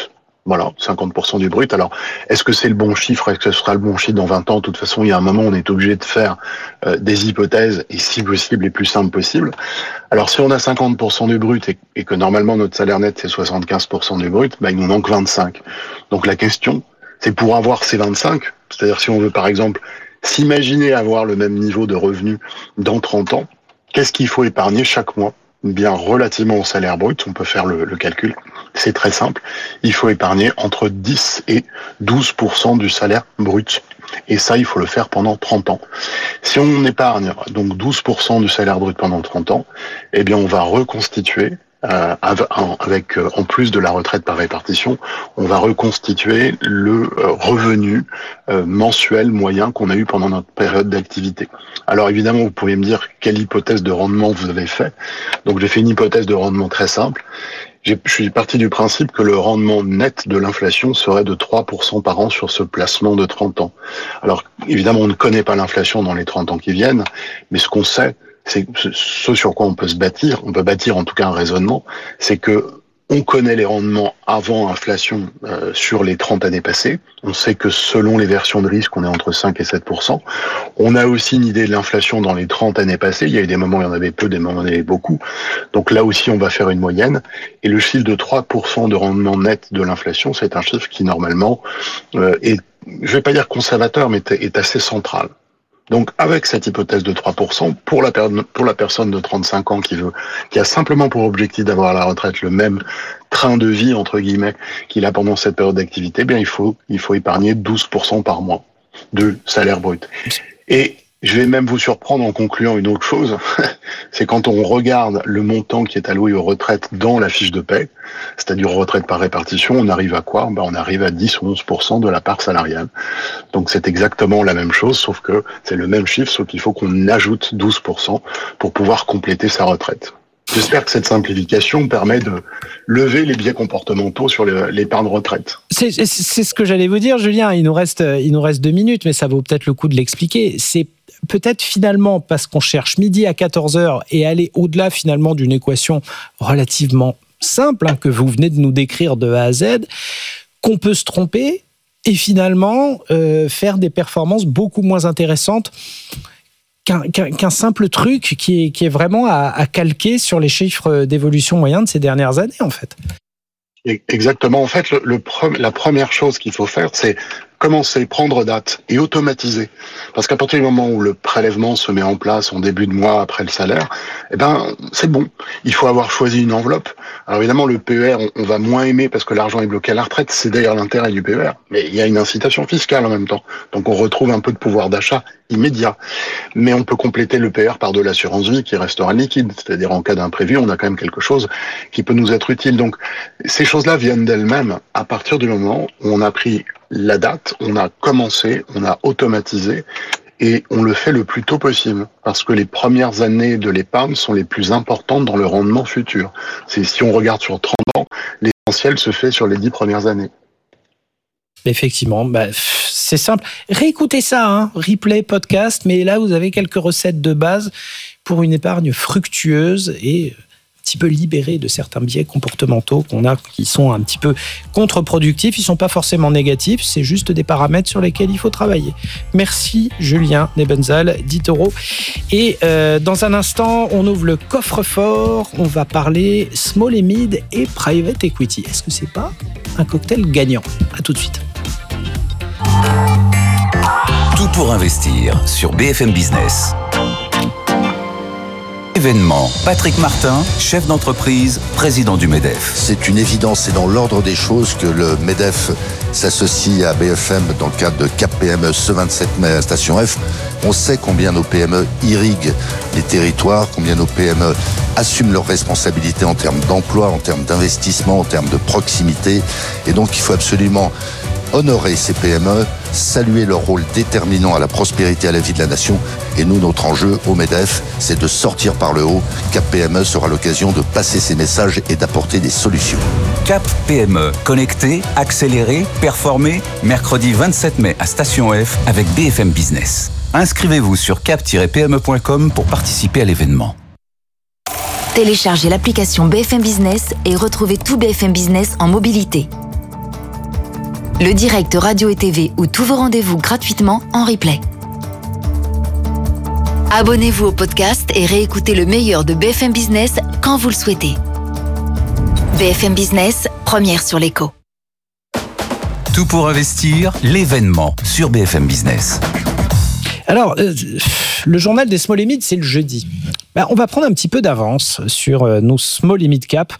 Speaker 12: Voilà, cinquante pour cent du brut. Alors, est-ce que c'est le bon chiffre? Est-ce que ce sera le bon chiffre dans vingt ans? De toute façon, il y a un moment où on est obligé de faire euh, des hypothèses, et si possible, les plus simples possibles. Alors, si on a cinquante pour cent du brut et, et que normalement notre salaire net c'est soixante-quinze pour cent du brut, bah, il nous manque vingt-cinq. Donc la question, c'est pour avoir ces vingt-cinq, c'est-à-dire si on veut par exemple s'imaginer avoir le même niveau de revenu dans trente ans, qu'est-ce qu'il faut épargner chaque mois? Bien, relativement au salaire brut, on peut faire le, le calcul, c'est très simple, il faut épargner entre dix et douze pour cent du salaire brut. Et ça, il faut le faire pendant trente ans. Si on épargne donc douze pour cent du salaire brut pendant trente ans, eh bien on va reconstituer, euh, avec euh, en plus de la retraite par répartition, on va reconstituer le euh, revenu euh, mensuel moyen qu'on a eu pendant notre période d'activité. Alors évidemment, vous pouvez me dire quelle hypothèse de rendement vous avez fait. Donc j'ai fait une hypothèse de rendement très simple. Je suis parti du principe que le rendement net de l'inflation serait de trois pour cent par an sur ce placement de trente ans. Alors, évidemment, on ne connaît pas l'inflation dans les trente ans qui viennent, mais ce qu'on sait, c'est ce sur quoi on peut se bâtir, on peut bâtir en tout cas un raisonnement, c'est que on connaît les rendements avant inflation euh, sur les trente années passées. On sait que selon les versions de risque, on est entre cinq et sept pour cent. On a aussi une idée de l'inflation dans les trente années passées. Il y a eu des moments où il y en avait peu, des moments où il y en avait beaucoup. Donc là aussi, on va faire une moyenne. Et le chiffre de trois pour cent de rendement net de l'inflation, c'est un chiffre qui, normalement, euh, est, je vais pas dire conservateur, mais est assez central. Donc, avec cette hypothèse de trois pour cent, pour la, per- pour la personne de trente-cinq ans qui veut, qui a simplement pour objectif d'avoir à la retraite le même train de vie, entre guillemets, qu'il a pendant cette période d'activité, eh bien, il faut, il faut épargner douze pour cent par mois de salaire brut. Et je vais même vous surprendre en concluant une autre chose, c'est quand on regarde le montant qui est alloué aux retraites dans la fiche de paie, c'est-à-dire aux retraites par répartition, on arrive à quoi? Ben, on arrive à dix ou onze pour cent de la part salariale. Donc c'est exactement la même chose, sauf que c'est le même chiffre, sauf qu'il faut qu'on ajoute douze pour cent pour pouvoir compléter sa retraite. J'espère que cette simplification permet de lever les biais comportementaux sur l'épargne retraite.
Speaker 2: C'est, c'est, c'est ce que j'allais vous dire, Julien. Il nous reste, il nous reste deux minutes, mais ça vaut peut-être le coup de l'expliquer. C'est peut-être finalement parce qu'on cherche midi à quatorze heures et aller au-delà finalement d'une équation relativement simple hein, que vous venez de nous décrire de A à Z, qu'on peut se tromper et finalement euh, faire des performances beaucoup moins intéressantes Qu'un, qu'un, qu'un simple truc qui est, qui est vraiment à, à calquer sur les chiffres d'évolution moyenne de ces dernières années, en fait.
Speaker 12: Exactement. En fait, le, le pre- la première chose qu'il faut faire, c'est commencer, prendre date et automatiser. Parce qu'à partir du moment où le prélèvement se met en place en début de mois après le salaire, eh ben, c'est bon. Il faut avoir choisi une enveloppe. Alors évidemment, le P E R, on, on va moins aimer parce que l'argent est bloqué à la retraite. C'est d'ailleurs l'intérêt du P E R. Mais il y a une incitation fiscale en même temps. Donc on retrouve un peu de pouvoir d'achat immédiat. Mais on peut compléter le P E R par de l'assurance vie qui restera liquide. C'est-à-dire en cas d'imprévu, on a quand même quelque chose qui peut nous être utile. Donc ces choses-là viennent d'elles-mêmes à partir du moment où on a pris la date, on a commencé, on a automatisé et on le fait le plus tôt possible parce que les premières années de l'épargne sont les plus importantes dans le rendement futur. C'est, si on regarde sur trente ans, l'essentiel se fait sur les dix premières années.
Speaker 2: Effectivement, bah, c'est simple. Réécoutez ça, hein, replay, podcast, mais là vous avez quelques recettes de base pour une épargne fructueuse et un petit peu libérée de certains biais comportementaux qu'on a, qui sont un petit peu contre-productifs. Ils ne sont pas forcément négatifs, c'est juste des paramètres sur lesquels il faut travailler. Merci Julien Nebenzal d'eToro. Et euh, dans un instant, on ouvre le coffre-fort, on va parler small et mid et private equity. Est-ce que c'est pas un cocktail gagnant? À tout de suite.
Speaker 4: Tout pour investir sur B F M Business. Événement. Patrick Martin, chef d'entreprise, président du MEDEF.
Speaker 13: C'est une évidence, c'est dans l'ordre des choses que le MEDEF s'associe à B F M dans le cadre de Cap P M E ce vingt-sept mai à Station F. On sait combien nos P M E irriguent les territoires, combien nos P M E assument leurs responsabilités en termes d'emploi, en termes d'investissement, en termes de proximité. Et donc il faut absolument honorer ces P M E, saluer leur rôle déterminant à la prospérité et à la vie de la nation. Et nous, notre enjeu au MEDEF, c'est de sortir par le haut. Cap P M E sera l'occasion de passer ces messages et d'apporter des solutions.
Speaker 4: Cap P M E, connecté, accéléré, performé, mercredi vingt-sept mai à Station F avec B F M Business. Inscrivez-vous sur cap tiret p m e point com pour participer à l'événement.
Speaker 10: Téléchargez l'application B F M Business et retrouvez tout B F M Business en mobilité. le direct radio et T V ou tous vos rendez-vous gratuitement en replay. Abonnez-vous au podcast et réécoutez le meilleur de B F M Business quand vous le souhaitez. B F M Business, première sur l'écho.
Speaker 4: Tout pour investir, l'événement sur B F M Business.
Speaker 2: Alors, euh, le journal des small et mid, c'est le jeudi. Ben, on va prendre un petit peu d'avance sur euh, nos small et mid cap,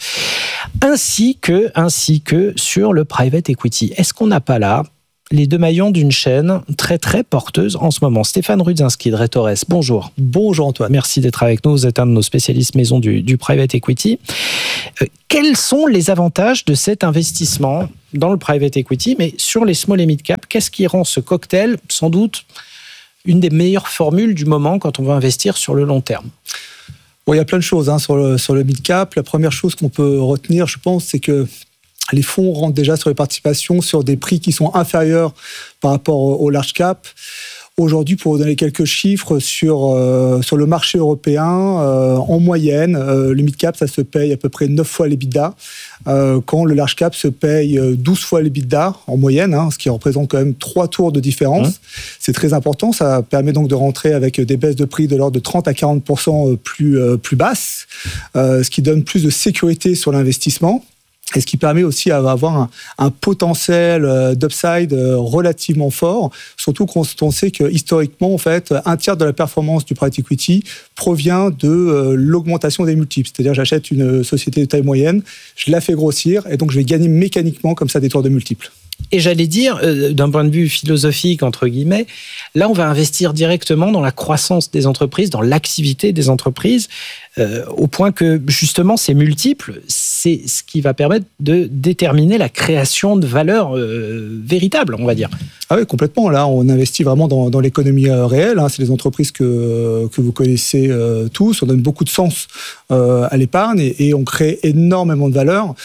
Speaker 2: ainsi que, ainsi que sur le private equity. Est-ce qu'on n'a pas là les deux maillons d'une chaîne très très porteuse en ce moment? Stéphane Rudzinski de Retores, bonjour.
Speaker 14: Bonjour Antoine.
Speaker 2: Merci d'être avec nous, vous êtes un de nos spécialistes maison du, du private equity. Euh, quels sont les avantages de cet investissement dans le private equity, mais sur les small et mid cap? Qu'est-ce qui rend ce cocktail sans doute une des meilleures formules du moment quand on veut investir sur le long terme?
Speaker 14: Bon, il y a plein de choses hein, sur le, sur le mid cap. La première chose qu'on peut retenir, je pense, c'est que les fonds rentrent déjà sur les participations sur des prix qui sont inférieurs par rapport au large cap. Aujourd'hui, pour vous donner quelques chiffres sur, euh, sur le marché européen, euh, en moyenne, euh, le mid cap, ça se paye à peu près neuf fois l'EBITDA, euh, quand le large cap se paye douze fois l'EBITDA en moyenne, hein, ce qui représente quand même trois tours de différence. Mmh. C'est très important, ça permet donc de rentrer avec des baisses de prix de l'ordre de trente à quarante pour cent plus, euh, plus basses, euh, ce qui donne plus de sécurité sur l'investissement. Et ce qui permet aussi d'avoir un, un potentiel d'upside relativement fort, surtout quand on sait que historiquement, en fait, un tiers de la performance du private equity provient de l'augmentation des multiples. C'est-à-dire, j'achète une société de taille moyenne, je la fais grossir, et donc je vais gagner mécaniquement comme ça des tours de multiples.
Speaker 2: Et j'allais dire, euh, d'un point de vue philosophique, entre guillemets, là, on va investir directement dans la croissance des entreprises, dans l'activité des entreprises, euh, au point que, justement, ces multiples, c'est ce qui va permettre de déterminer la création de valeur euh, véritable, on va dire.
Speaker 14: Ah oui, complètement. Là, on investit vraiment dans, dans l'économie euh, réelle. Hein. C'est des entreprises que, que vous connaissez euh, tous. On donne beaucoup de sens euh, à l'épargne et, et on crée énormément de valeur.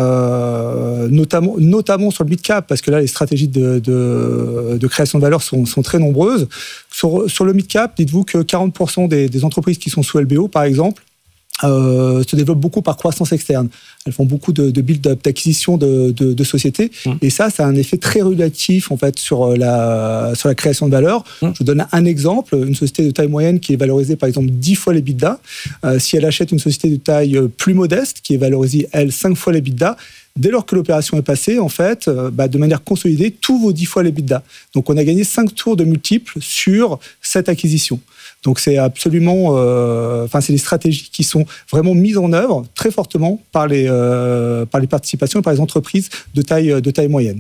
Speaker 14: Euh, notamment, notamment sur le mid-cap, parce que là, les stratégies de, de, de création de valeur sont, sont très nombreuses. Sur, sur le mid-cap, dites-vous que quarante pour cent des, des entreprises qui sont sous L B O, par exemple, Euh, se développent beaucoup par croissance externe. Elles font beaucoup de, de build-up, d'acquisition de, de, de sociétés. Mmh. Et ça, ça a un effet très relatif en fait, sur, la, sur la création de valeur. Mmh. Je vous donne un exemple. Une société de taille moyenne qui est valorisée, par exemple, dix fois l'EBITDA. Euh, si elle achète une société de taille plus modeste, qui est valorisée, elle, cinq fois l'EBITDA, dès lors que l'opération est passée, en fait, euh, bah, de manière consolidée, tous vos dix fois l'EBITDA. Donc, on a gagné cinq tours de multiples sur cette acquisition. Donc, c'est absolument... Euh, enfin, c'est des stratégies qui sont vraiment mises en œuvre très fortement par les, euh, par les participations et par les entreprises de taille, de taille moyenne.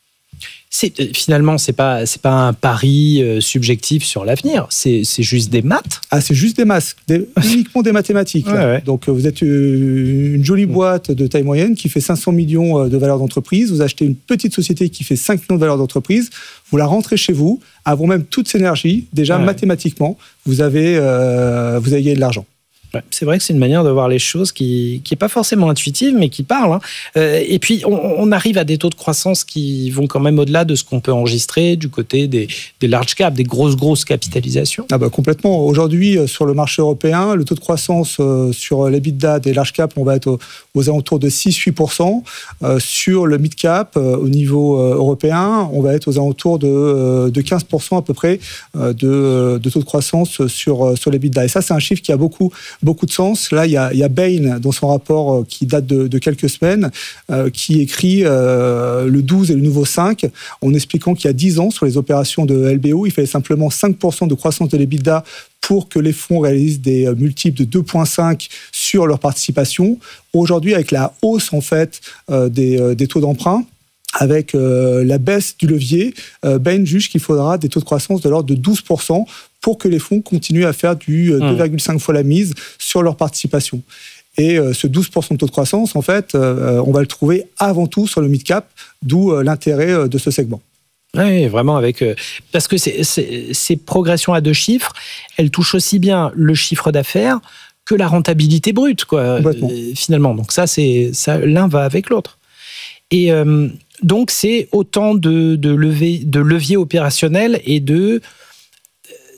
Speaker 2: C'est, finalement, c'est pas c'est pas un pari euh, subjectif sur l'avenir. C'est c'est juste des maths.
Speaker 14: Ah, c'est juste des maths, des, uniquement des mathématiques.
Speaker 2: Ouais, ouais.
Speaker 14: Donc, vous êtes une jolie boîte de taille moyenne qui fait cinq cents millions de valeur d'entreprise. Vous achetez une petite société qui fait cinq millions de valeur d'entreprise. Vous la rentrez chez vous, avant même toute synergie. Déjà, ouais. mathématiquement, vous avez euh, vous avez gagné de l'argent.
Speaker 2: Ouais, c'est vrai que c'est une manière de voir les choses qui qui est pas forcément intuitive, mais qui parle. Hein. Euh, et puis, on, on arrive à des taux de croissance qui vont quand même au-delà de ce qu'on peut enregistrer du côté des, des large caps, des grosses, grosses capitalisations.
Speaker 14: Ah bah complètement. Aujourd'hui, sur le marché européen, le taux de croissance sur l'EBITDA des large caps, on va être aux, aux alentours de six à huit pour cent. Euh, sur le mid-cap, euh, au niveau euh, européen, on va être aux alentours de, euh, de quinze pour cent à peu près euh, de, de taux de croissance sur, sur l'EBITDA. Et ça, c'est un chiffre qui a beaucoup... beaucoup de sens. Là, il y a, il y a Bain, dans son rapport euh, qui date de, de quelques semaines, euh, qui écrit euh, le douze et le nouveau cinq, en expliquant qu'il y a dix ans, sur les opérations de L B O, il fallait simplement cinq pour cent de croissance de l'EBITDA pour que les fonds réalisent des multiples de deux virgule cinq sur leur participation. Aujourd'hui, avec la hausse en fait, euh, des, euh, des taux d'emprunt, avec euh, la baisse du levier, euh, Bain juge qu'il faudra des taux de croissance de l'ordre de douze pour cent pour que les fonds continuent à faire du euh, deux virgule cinq fois la mise sur leur participation. Et euh, ce douze pour cent de taux de croissance, en fait, euh, on va le trouver avant tout sur le mid-cap, d'où euh, l'intérêt euh, de ce segment.
Speaker 2: Oui, vraiment avec euh, parce que c'est, c'est, ces progressions à deux chiffres, elles touchent aussi bien le chiffre d'affaires que la rentabilité brute, quoi. Euh, finalement. Donc ça, c'est ça, l'un va avec l'autre. Et euh, donc c'est autant de, de leviers de levier opérationnels et de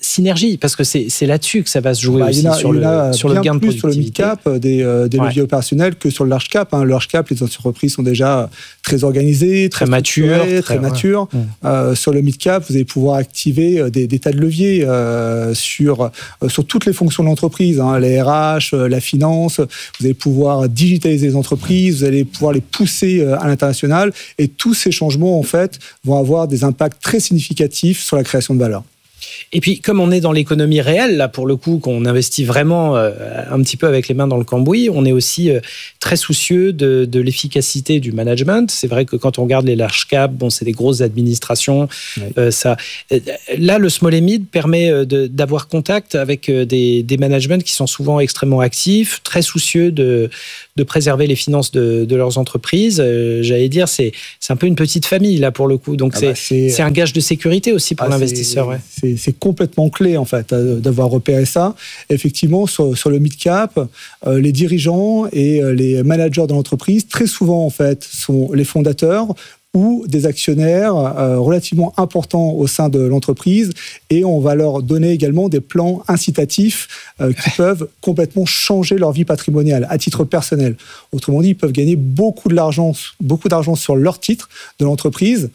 Speaker 2: synergies, parce que c'est, c'est là-dessus que ça va se jouer
Speaker 14: bah,
Speaker 2: aussi,
Speaker 14: a,
Speaker 2: sur, le, sur le gain de productivité.
Speaker 14: Sur le mid-cap, des, euh, des leviers ouais. opérationnels que sur le large-cap. Hein. Le large-cap, les entreprises sont déjà très organisées, très, très matures. Très, très matures. Ouais. Euh, sur le mid-cap, vous allez pouvoir activer des, des tas de leviers euh, sur, euh, sur toutes les fonctions de l'entreprise, hein, les R H, euh, la finance. Vous allez pouvoir digitaliser les entreprises, vous allez pouvoir les pousser euh, à l'international. Et tous ces changements, en fait, vont avoir des impacts très significatifs sur la création de valeur.
Speaker 2: Et puis, comme on est dans l'économie réelle, là, pour le coup, qu'on investit vraiment euh, un petit peu avec les mains dans le cambouis, on est aussi euh, très soucieux de, de l'efficacité du management. C'est vrai que quand on regarde les large caps, bon, c'est des grosses administrations. Oui. Euh, ça, euh, là, le small and mid permet euh, de, d'avoir contact avec euh, des, des managements qui sont souvent extrêmement actifs, très soucieux de, de préserver les finances de, de leurs entreprises. Euh, j'allais dire, c'est, c'est un peu une petite famille, là, pour le coup. Donc, ah c'est, bah c'est... c'est un gage de sécurité aussi pour ah, l'investisseur.
Speaker 14: C'est...
Speaker 2: Ouais.
Speaker 14: C'est, c'est complètement clé, en fait, d'avoir repéré ça. Effectivement, sur, sur le mid-cap, euh, les dirigeants et euh, les managers de l'entreprise, très souvent, en fait, sont les fondateurs ou des actionnaires euh, relativement importants au sein de l'entreprise, et on va leur donner également des plans incitatifs euh, qui peuvent complètement changer leur vie patrimoniale à titre personnel. Autrement dit, ils peuvent gagner beaucoup de l'argent, beaucoup d'argent sur leur titre de l'entreprise,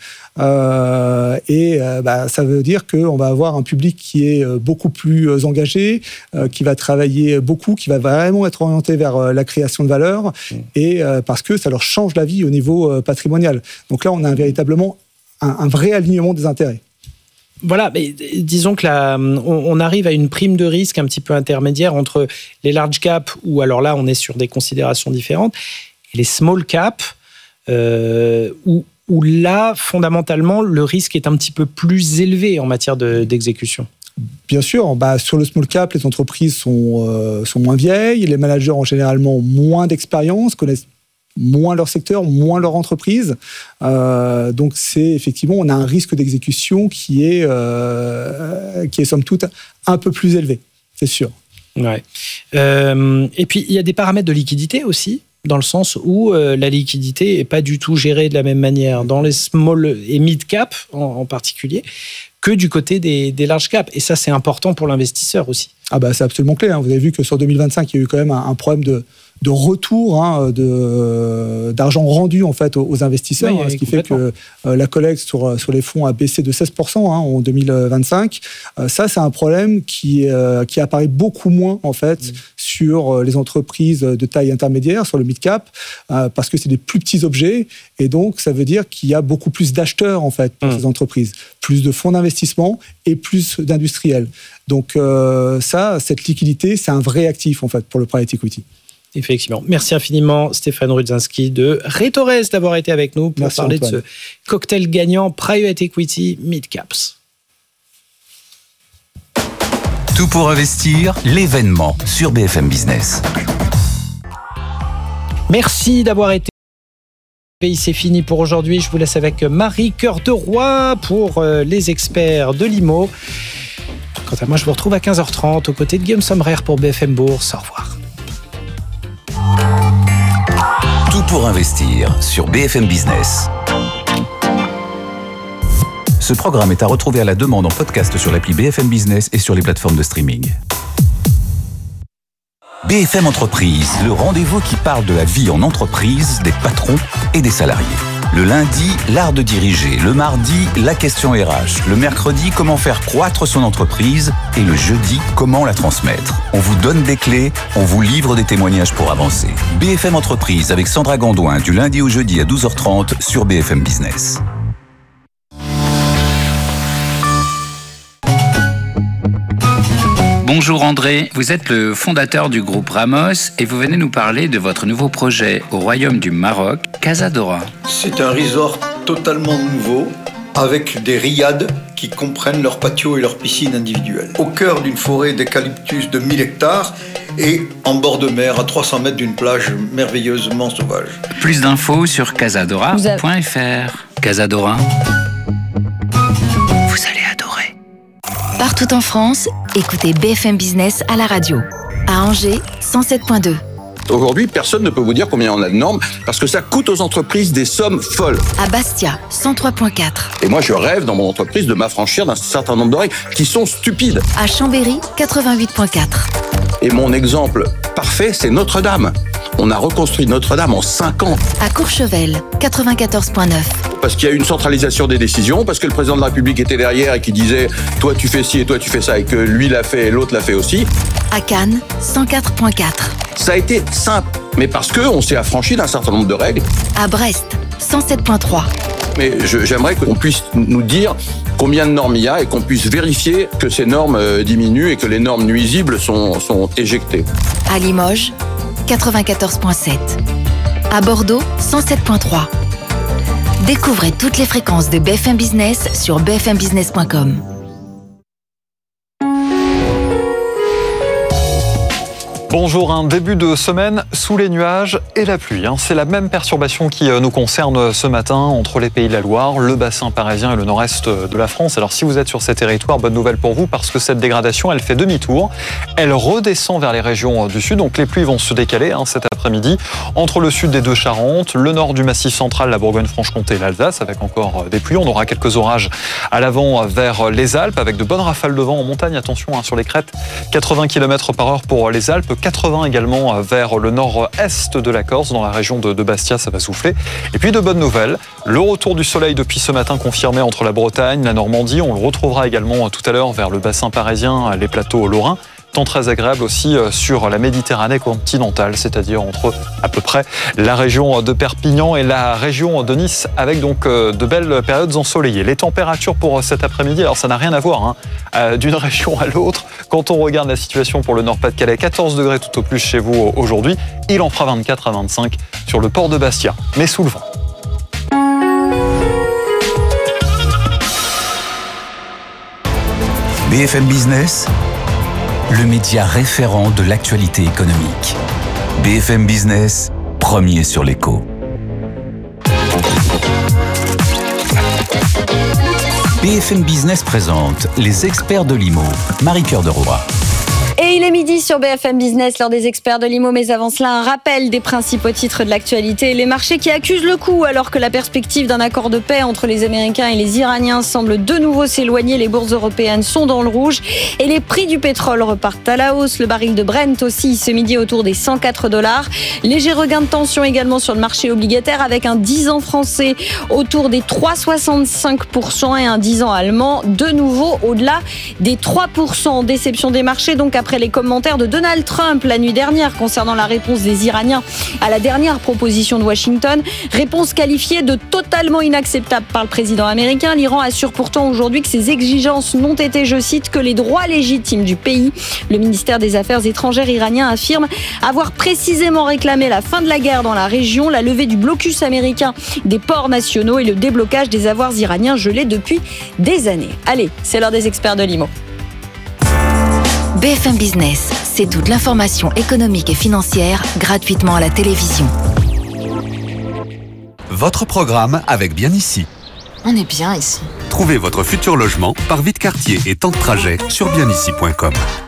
Speaker 14: euh, et euh, bah, ça veut dire qu'on va avoir un public qui est beaucoup plus engagé, euh, qui va travailler beaucoup, qui va vraiment être orienté vers euh, la création de valeur, mmh. et euh, parce que ça leur change la vie au niveau euh, patrimonial. Donc là, on a un, véritablement un, un vrai alignement des intérêts.
Speaker 2: Voilà, mais disons que là, on, on arrive à une prime de risque un petit peu intermédiaire entre les large caps, où alors là, on est sur des considérations différentes, et les small caps, euh, où, où là, fondamentalement, le risque est un petit peu plus élevé en matière de, d'exécution.
Speaker 14: Bien sûr, bah, sur le small cap, les entreprises sont, euh, sont moins vieilles, les managers ont généralement moins d'expérience, connaissent moins leur secteur, moins leur entreprise. Euh, donc, c'est effectivement, on a un risque d'exécution qui est, euh, qui est somme toute un peu plus élevé, c'est sûr.
Speaker 2: Ouais. Euh, et puis, il y a des paramètres de liquidité aussi, dans le sens où euh, la liquidité n'est pas du tout gérée de la même manière dans les small et mid cap en, en particulier, que du côté des, des large cap. Et ça, c'est important pour l'investisseur aussi.
Speaker 14: Ah bah, c'est absolument clé. Hein. Vous avez vu que sur deux mille vingt-cinq, il y a eu quand même un, un problème de, de retour hein, de, d'argent rendu en fait, aux, aux investisseurs, oui, hein, ce qui fait que euh, la collecte sur, sur les fonds a baissé de seize pour cent hein, en deux mille vingt-cinq. Euh, ça, c'est un problème qui, euh, qui apparaît beaucoup moins en fait, mmh. sur les entreprises de taille intermédiaire, sur le mid-cap, euh, parce que c'est des plus petits objets. Et donc, ça veut dire qu'il y a beaucoup plus d'acheteurs en fait, pour mmh. ces entreprises. Plus de fonds d'investissement et plus d'industriels. Donc euh, ça, cette liquidité, c'est un vrai actif en fait pour le private equity.
Speaker 2: Effectivement. Merci infiniment Stéphane Rudzinski de Retores d'avoir été avec nous pour Merci parler Antoine. de ce cocktail gagnant Private Equity Mid Caps.
Speaker 4: Tout pour investir, l'événement sur B F M Business.
Speaker 2: Merci d'avoir été. C'est fini pour aujourd'hui. Je vous laisse avec Marie Cœur de Roy pour les experts de l'I M O. Quant à moi, je vous retrouve à quinze heures trente aux côtés de Guillaume Sommerer pour B F M Bourse. Au revoir.
Speaker 4: Tout pour investir sur B F M Business. Ce programme est à retrouver à la demande en podcast sur l'appli B F M Business et sur les plateformes de streaming. B F M Entreprise, le rendez-vous qui parle de la vie en entreprise, des patrons et des salariés. Le lundi, l'art de diriger. Le mardi, la question R H. Le mercredi, comment faire croître son entreprise. Et le jeudi, comment la transmettre. On vous donne des clés, on vous livre des témoignages pour avancer. B F M Entreprise avec Sandra Gondouin du lundi au jeudi à douze heures trente sur B F M Business.
Speaker 7: Bonjour André, vous êtes le fondateur du groupe Ramos et vous venez nous parler de votre nouveau projet au Royaume du Maroc, Casadora.
Speaker 9: C'est un resort totalement nouveau avec des riads qui comprennent leur patio et leur piscine individuelle. Au cœur d'une forêt d'eucalyptus de mille hectares et en bord de mer à trois cents mètres d'une plage merveilleusement sauvage.
Speaker 7: Plus d'infos sur casadora point f r. Casadora. Vous allez adorer.
Speaker 10: Partout en France, écoutez B F M Business à la radio. À Angers, cent sept virgule deux.
Speaker 15: Aujourd'hui, personne ne peut vous dire combien on a de normes parce que ça coûte aux entreprises des sommes folles.
Speaker 10: À Bastia, cent trois virgule quatre.
Speaker 15: Et moi, je rêve dans mon entreprise de m'affranchir d'un certain nombre de règles qui sont stupides.
Speaker 10: À Chambéry, quatre-vingt-huit virgule quatre.
Speaker 15: Et mon exemple parfait, c'est Notre-Dame. On a reconstruit Notre-Dame en cinq ans.
Speaker 10: À Courchevel, quatre-vingt-quatorze virgule neuf.
Speaker 15: Parce qu'il y a une centralisation des décisions, parce que le président de la République était derrière et qui disait « toi tu fais ci et toi tu fais ça » et que lui l'a fait et l'autre l'a fait aussi.
Speaker 10: À Cannes, cent quatre virgule quatre.
Speaker 15: Ça a été simple, mais parce qu'on s'est affranchi d'un certain nombre de règles.
Speaker 10: À Brest, cent sept virgule trois.
Speaker 15: Mais je, j'aimerais qu'on puisse nous dire combien de normes il y a et qu'on puisse vérifier que ces normes euh, diminuent et que les normes nuisibles sont, sont éjectées.
Speaker 10: À Limoges, quatre-vingt-quatorze virgule sept. À Bordeaux, cent sept virgule trois. Découvrez toutes les fréquences de B F M Business sur b f m business point com.
Speaker 16: Bonjour, un début de semaine sous les nuages et la pluie. C'est la même perturbation qui nous concerne ce matin entre les Pays de la Loire, le bassin parisien et le nord-est de la France. Alors si vous êtes sur ces territoires, bonne nouvelle pour vous parce que cette dégradation, elle fait demi-tour. Elle redescend vers les régions du sud, donc les pluies vont se décaler hein, cet après-midi entre le sud des deux Charentes, le nord du Massif central, la Bourgogne-Franche-Comté et l'Alsace avec encore des pluies. On aura quelques orages à l'avant vers les Alpes avec de bonnes rafales de vent en montagne. Attention hein, sur les crêtes, quatre-vingts kilomètres par heure pour les Alpes, quatre-vingts également vers le nord-est de la Corse, dans la région de, de Bastia, ça va souffler. Et puis de bonnes nouvelles, le retour du soleil depuis ce matin confirmé entre la Bretagne, la Normandie. On le retrouvera également tout à l'heure vers le bassin parisien, les plateaux lorrains. Temps très agréable aussi sur la Méditerranée continentale, c'est-à-dire entre à peu près la région de Perpignan et la région de Nice, avec donc de belles périodes ensoleillées. Les températures pour cet après-midi, alors ça n'a rien à voir hein, d'une région à l'autre. Quand on regarde la situation pour le Nord-Pas-de-Calais, quatorze degrés tout au plus chez vous aujourd'hui. Il en fera vingt-quatre à vingt-cinq sur le port de Bastia, mais sous le vent.
Speaker 4: B F M Business, le média référent de l'actualité économique. B F M Business, premier sur l'écho. B F M Business présente les experts de l'I M O, Marie-Cœur de Roy.
Speaker 17: Et il est midi sur B F M Business, l'heure des experts de l'I M O, mais avant cela, un rappel des principaux titres de l'actualité. Les marchés qui accusent le coup alors que la perspective d'un accord de paix entre les Américains et les Iraniens semble de nouveau s'éloigner. Les bourses européennes sont dans le rouge et les prix du pétrole repartent à la hausse. Le baril de Brent aussi ce midi autour des cent quatre dollars. Léger regain de tension également sur le marché obligataire avec un dix ans français autour des trois virgule soixante-cinq pour cent et un dix ans allemand de nouveau au-delà des trois pour cent. Déception des marchés donc après les commentaires de Donald Trump la nuit dernière concernant la réponse des Iraniens à la dernière proposition de Washington. Réponse qualifiée de totalement inacceptable par le président américain. L'Iran assure pourtant aujourd'hui que ses exigences n'ont été, je cite, que les droits légitimes du pays. Le ministère des Affaires étrangères iranien affirme avoir précisément réclamé la fin de la guerre dans la région, la levée du blocus américain des ports nationaux et le déblocage des avoirs iraniens gelés depuis des années. Allez, c'est l'heure des experts de l'I M O.
Speaker 10: B F M Business, c'est toute l'information économique et financière gratuitement à la télévision.
Speaker 18: Votre programme avec Bien Ici.
Speaker 19: On est bien ici.
Speaker 18: Trouvez votre futur logement par vide quartier et temps de trajet sur bien ici point com.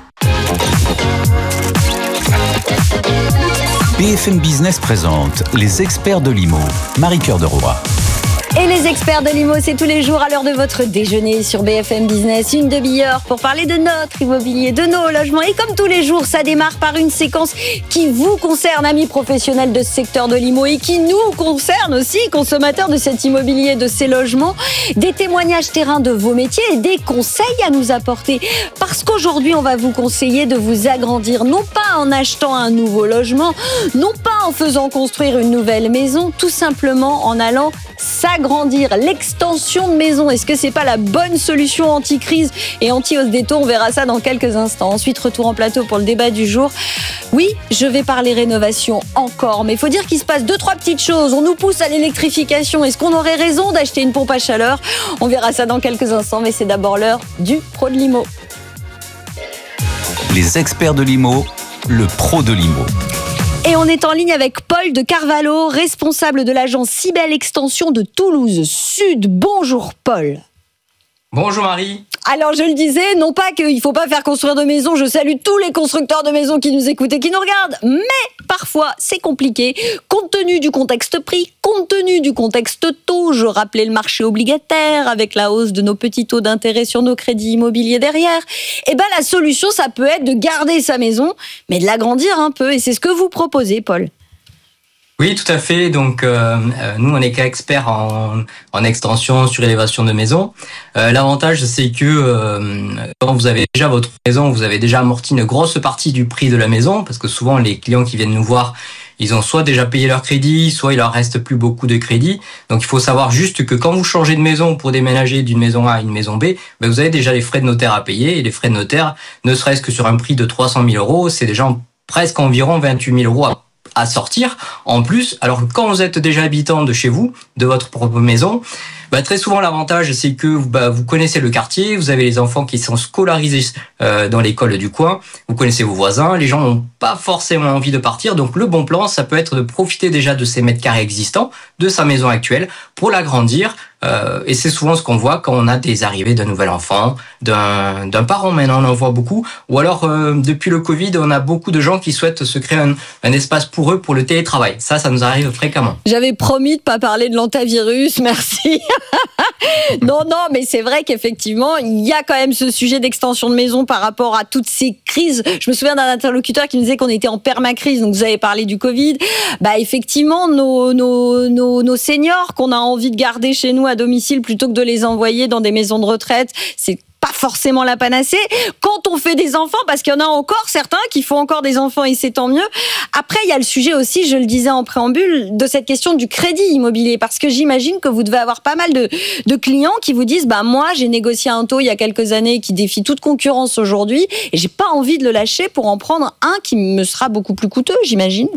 Speaker 4: B F M Business présente les experts de l'I M O, Marie-Cœur de Roy.
Speaker 17: Et les experts de l'I M O, c'est tous les jours à l'heure de votre déjeuner sur B F M Business. Une demi-heure pour parler de notre immobilier, de nos logements. Et comme tous les jours, ça démarre par une séquence qui vous concerne, amis professionnels de ce secteur de l'I M O, et qui nous concerne aussi, consommateurs de cet immobilier, de ces logements. Des témoignages terrain de vos métiers et des conseils à nous apporter. Parce qu'aujourd'hui, on va vous conseiller de vous agrandir, non pas en achetant un nouveau logement, non pas en faisant construire une nouvelle maison, tout simplement en allant s'agrandir. L'extension de maison, est-ce que c'est pas la bonne solution anti-crise et anti-hausse des taux? On verra ça dans quelques instants. Ensuite, retour en plateau pour le débat du jour. Oui, je vais parler rénovation encore, mais il faut dire qu'il se passe deux, trois petites choses. On nous pousse à l'électrification. Est-ce qu'on aurait raison d'acheter une pompe à chaleur? On verra ça dans quelques instants, mais c'est d'abord l'heure du pro de l'I M O.
Speaker 4: Les experts de l'I M O, le pro de l'I M O.
Speaker 17: Et on est en ligne avec Paul de Carvalho, responsable de l'agence Cybelle Extension de Toulouse Sud. Bonjour Paul.
Speaker 20: Bonjour Marie.
Speaker 17: Alors je le disais, non pas qu'il faut pas faire construire de maisons, je salue tous les constructeurs de maisons qui nous écoutent et qui nous regardent, mais parfois c'est compliqué, compte tenu du contexte prix, compte tenu du contexte taux, je rappelais le marché obligataire avec la hausse de nos petits taux d'intérêt sur nos crédits immobiliers derrière, et ben la solution ça peut être de garder sa maison, mais de l'agrandir un peu, et c'est ce que vous proposez, Paul.
Speaker 19: Oui, tout à fait. Donc, euh, nous, on est qu'experts en, en extension, surélévation de maison. Euh, l'avantage, c'est que euh, quand vous avez déjà votre maison, vous avez déjà amorti une grosse partie du prix de la maison, parce que souvent, les clients qui viennent nous voir, ils ont soit déjà payé leur crédit, soit il leur reste plus beaucoup de crédit. Donc, il faut savoir juste que quand vous changez de maison pour déménager d'une maison A à une maison B, ben, vous avez déjà les frais de notaire à payer. Et les frais de notaire, ne serait-ce que sur un prix de trois cent mille euros, c'est déjà presque environ vingt-huit mille euros à à sortir en plus, alors que quand vous êtes déjà habitant de chez vous, de votre propre maison, bah, très souvent l'avantage c'est que bah, vous connaissez le quartier, vous avez les enfants qui sont scolarisés euh, dans l'école du coin, vous connaissez vos voisins, les gens n'ont pas forcément envie de partir, donc le bon plan ça peut être de profiter déjà de ces mètres carrés existants, de sa maison actuelle, pour l'agrandir. Euh, et c'est souvent ce qu'on voit quand on a des arrivées d'un nouvel enfant, d'un, d'un parent maintenant, on en voit beaucoup. Ou alors, euh, depuis le Covid, on a beaucoup de gens qui souhaitent se créer un, un espace pour eux, pour le télétravail. Ça, ça nous arrive fréquemment.
Speaker 17: J'avais promis de pas parler de l'antivirus, merci. non, non, mais c'est vrai qu'effectivement, il y a quand même ce sujet d'extension de maison par rapport à toutes ces crises. Je me souviens d'un interlocuteur qui me disait qu'on était en permacrise, donc vous avez parlé du Covid. Bah, effectivement, nos, nos, nos, nos seniors qu'on a envie de garder chez nous à domicile plutôt que de les envoyer dans des maisons de retraite, c'est pas forcément la panacée. Quand on fait des enfants, parce qu'il y en a encore certains qui font encore des enfants et c'est tant mieux. Après, il y a le sujet aussi, je le disais en préambule, de cette question du crédit immobilier, parce que j'imagine que vous devez avoir pas mal de, de clients qui vous disent, bah moi, j'ai négocié un taux il y a quelques années qui défie toute concurrence aujourd'hui et j'ai pas envie de le lâcher pour en prendre un qui me sera beaucoup plus coûteux, j'imagine.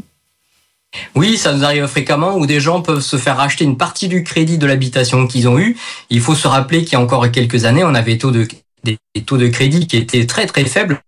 Speaker 19: Oui, ça nous arrive fréquemment où des gens peuvent se faire racheter une partie du crédit de l'habitation qu'ils ont eu. Il faut se rappeler qu'il y a encore quelques années, on avait taux de, des taux de crédit qui étaient très très faibles,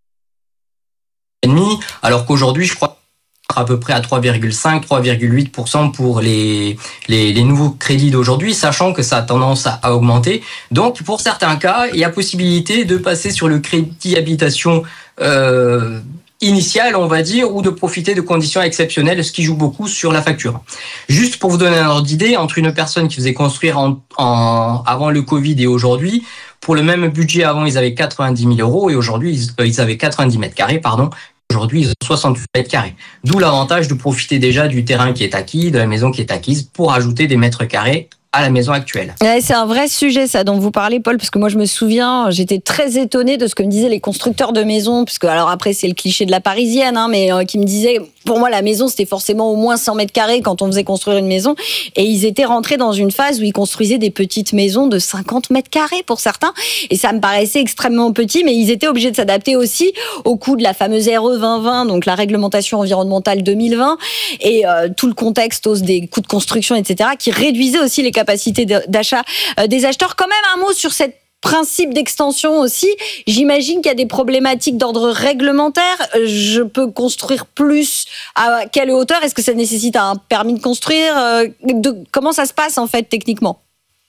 Speaker 19: alors qu'aujourd'hui, je crois à peu près à trois virgule cinq, trois virgule huit pour cent pour les, les, les nouveaux crédits d'aujourd'hui, sachant que ça a tendance à, à augmenter. Donc, pour certains cas, il y a possibilité de passer sur le crédit habitation euh, initial, on va dire, ou de profiter de conditions exceptionnelles, ce qui joue beaucoup sur la facture. Juste pour vous donner un ordre d'idée, entre une personne qui faisait construire en, en, avant le Covid et aujourd'hui, pour le même budget avant, ils avaient quatre-vingt-dix mille euros et aujourd'hui, ils, ils avaient quatre-vingt-dix mètres carrés, pardon. Aujourd'hui, ils ont soixante-huit mètres carrés. D'où l'avantage de profiter déjà du terrain qui est acquis, de la maison qui est acquise, pour ajouter des mètres carrés à la maison actuelle.
Speaker 17: Ouais, c'est un vrai sujet ça dont vous parlez, Paul, parce que moi je me souviens, j'étais très étonnée de ce que me disaient les constructeurs de maisons, parce que alors après c'est le cliché de la parisienne, hein, mais euh, qui me disaient, pour moi la maison c'était forcément au moins cent mètres carrés quand on faisait construire une maison, et ils étaient rentrés dans une phase où ils construisaient des petites maisons de cinquante mètres carrés pour certains, et ça me paraissait extrêmement petit, mais ils étaient obligés de s'adapter aussi au coût de la fameuse R E vingt vingt, donc la réglementation environnementale deux mille vingt, et euh, tout le contexte hausse des coûts de construction, et cetera, qui réduisait aussi les capacité d'achat des acheteurs. Quand même un mot sur ce principe d'extension aussi. J'imagine qu'il y a des problématiques d'ordre réglementaire. Je peux construire plus à quelle hauteur? Est-ce que ça nécessite un permis de construire? de, Comment ça se passe en fait techniquement?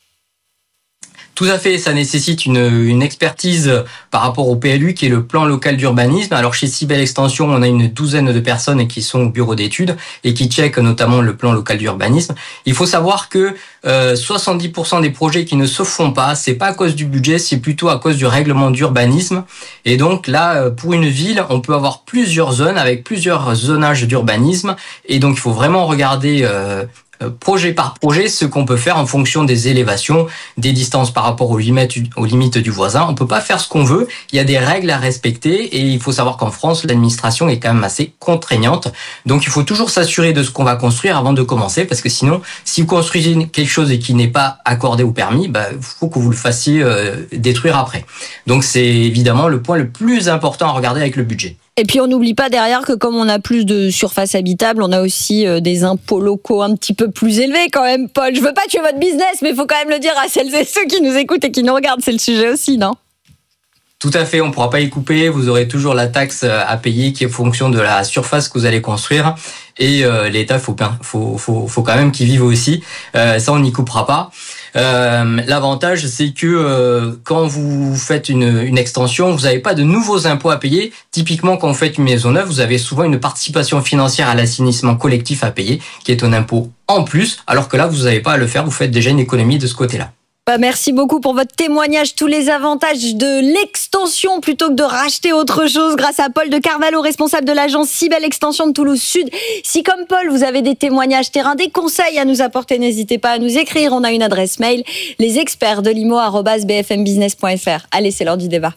Speaker 19: Tout à fait, ça nécessite une, une expertise par rapport au P L U qui est le plan local d'urbanisme. Alors chez Cybelle Extension, on a une douzaine de personnes qui sont au bureau d'études et qui checkent notamment le plan local d'urbanisme. Il faut savoir que euh, soixante-dix pour cent des projets qui ne se font pas, c'est pas à cause du budget, c'est plutôt à cause du règlement d'urbanisme. Et donc là, pour une ville, on peut avoir plusieurs zones avec plusieurs zonages d'urbanisme. Et donc il faut vraiment regarder euh, projet par projet ce qu'on peut faire en fonction des élévations, des distances par rapport aux limites, aux limites du voisin. On peut pas faire ce qu'on veut, il y a des règles à respecter et il faut savoir qu'en France, l'administration est quand même assez contraignante. Donc il faut toujours s'assurer de ce qu'on va construire avant de commencer parce que sinon, si vous construisez quelque chose et qui n'est pas accordé au permis, bah, faut que vous le fassiez euh, détruire après. Donc c'est évidemment le point le plus important à regarder avec le budget.
Speaker 17: Et puis on n'oublie pas derrière que comme on a plus de surface habitable, on a aussi des impôts locaux un petit peu plus élevés quand même, Paul. Je veux pas tuer votre business, mais il faut quand même le dire à celles et ceux qui nous écoutent et qui nous regardent, c'est le sujet aussi, non ?
Speaker 19: Tout à fait, on ne pourra pas y couper, vous aurez toujours la taxe à payer qui est en fonction de la surface que vous allez construire. Et euh, l'État, il faut, faut, faut, faut quand même qu'il vive aussi, euh, ça on n'y coupera pas. Euh, l'avantage, c'est que euh, quand vous faites une, une extension, vous n'avez pas de nouveaux impôts à payer. Typiquement, quand vous faites une maison neuve, vous avez souvent une participation financière à l'assainissement collectif à payer, qui est un impôt en plus, alors que là, vous n'avez pas à le faire, vous faites déjà une économie de ce côté-là.
Speaker 17: Bah, merci beaucoup pour votre témoignage, tous les avantages de l'extension plutôt que de racheter autre chose grâce à Paul de Carvalho, responsable de l'agence Cybelle Extension de Toulouse Sud. Si comme Paul, vous avez des témoignages terrain, des conseils à nous apporter, n'hésitez pas à nous écrire. On a une adresse mail, les experts de l'I M O arobase b f m business point f r. Allez, c'est l'heure du débat.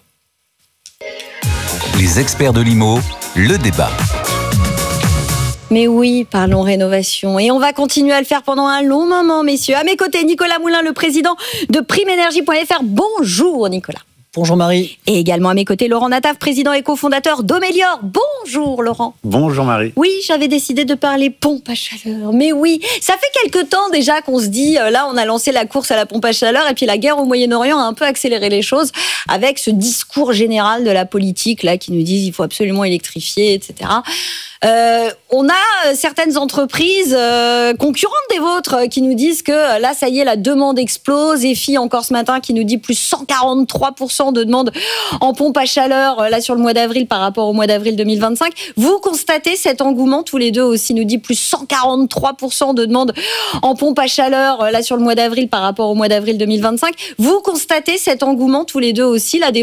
Speaker 4: Les experts de l'I M O, le débat.
Speaker 17: Mais oui, parlons rénovation. Et on va continuer à le faire pendant un long moment, messieurs. À mes côtés, Nicolas Moulin, le président de prime énergie point f r. Bonjour, Nicolas.
Speaker 2: Bonjour, Marie.
Speaker 17: Et également à mes côtés, Laurent Nataf, président et cofondateur d'Omélior. Bonjour, Laurent.
Speaker 6: Bonjour, Marie.
Speaker 17: Oui, j'avais décidé de parler pompe à chaleur. Mais oui, ça fait quelque temps déjà qu'on se dit, euh, là, on a lancé la course à la pompe à chaleur et puis la guerre au Moyen-Orient a un peu accéléré les choses avec ce discours général de la politique, là, qui nous disent qu'il faut absolument électrifier, et cetera. Euh, on a certaines entreprises euh, concurrentes des vôtres euh, qui nous disent que euh, là, ça y est, la demande explose. E F I, encore ce matin, qui nous dit plus cent quarante-trois pour cent de demande en pompe à chaleur euh, là sur le mois d'avril par rapport au mois d'avril deux mille vingt-cinq. Vous constatez cet engouement tous les deux aussi, nous dit plus cent quarante-trois pour cent de demande en pompe à chaleur euh, là sur le mois d'avril par rapport au mois d'avril deux mille vingt-cinq. Vous constatez cet engouement tous les deux aussi là des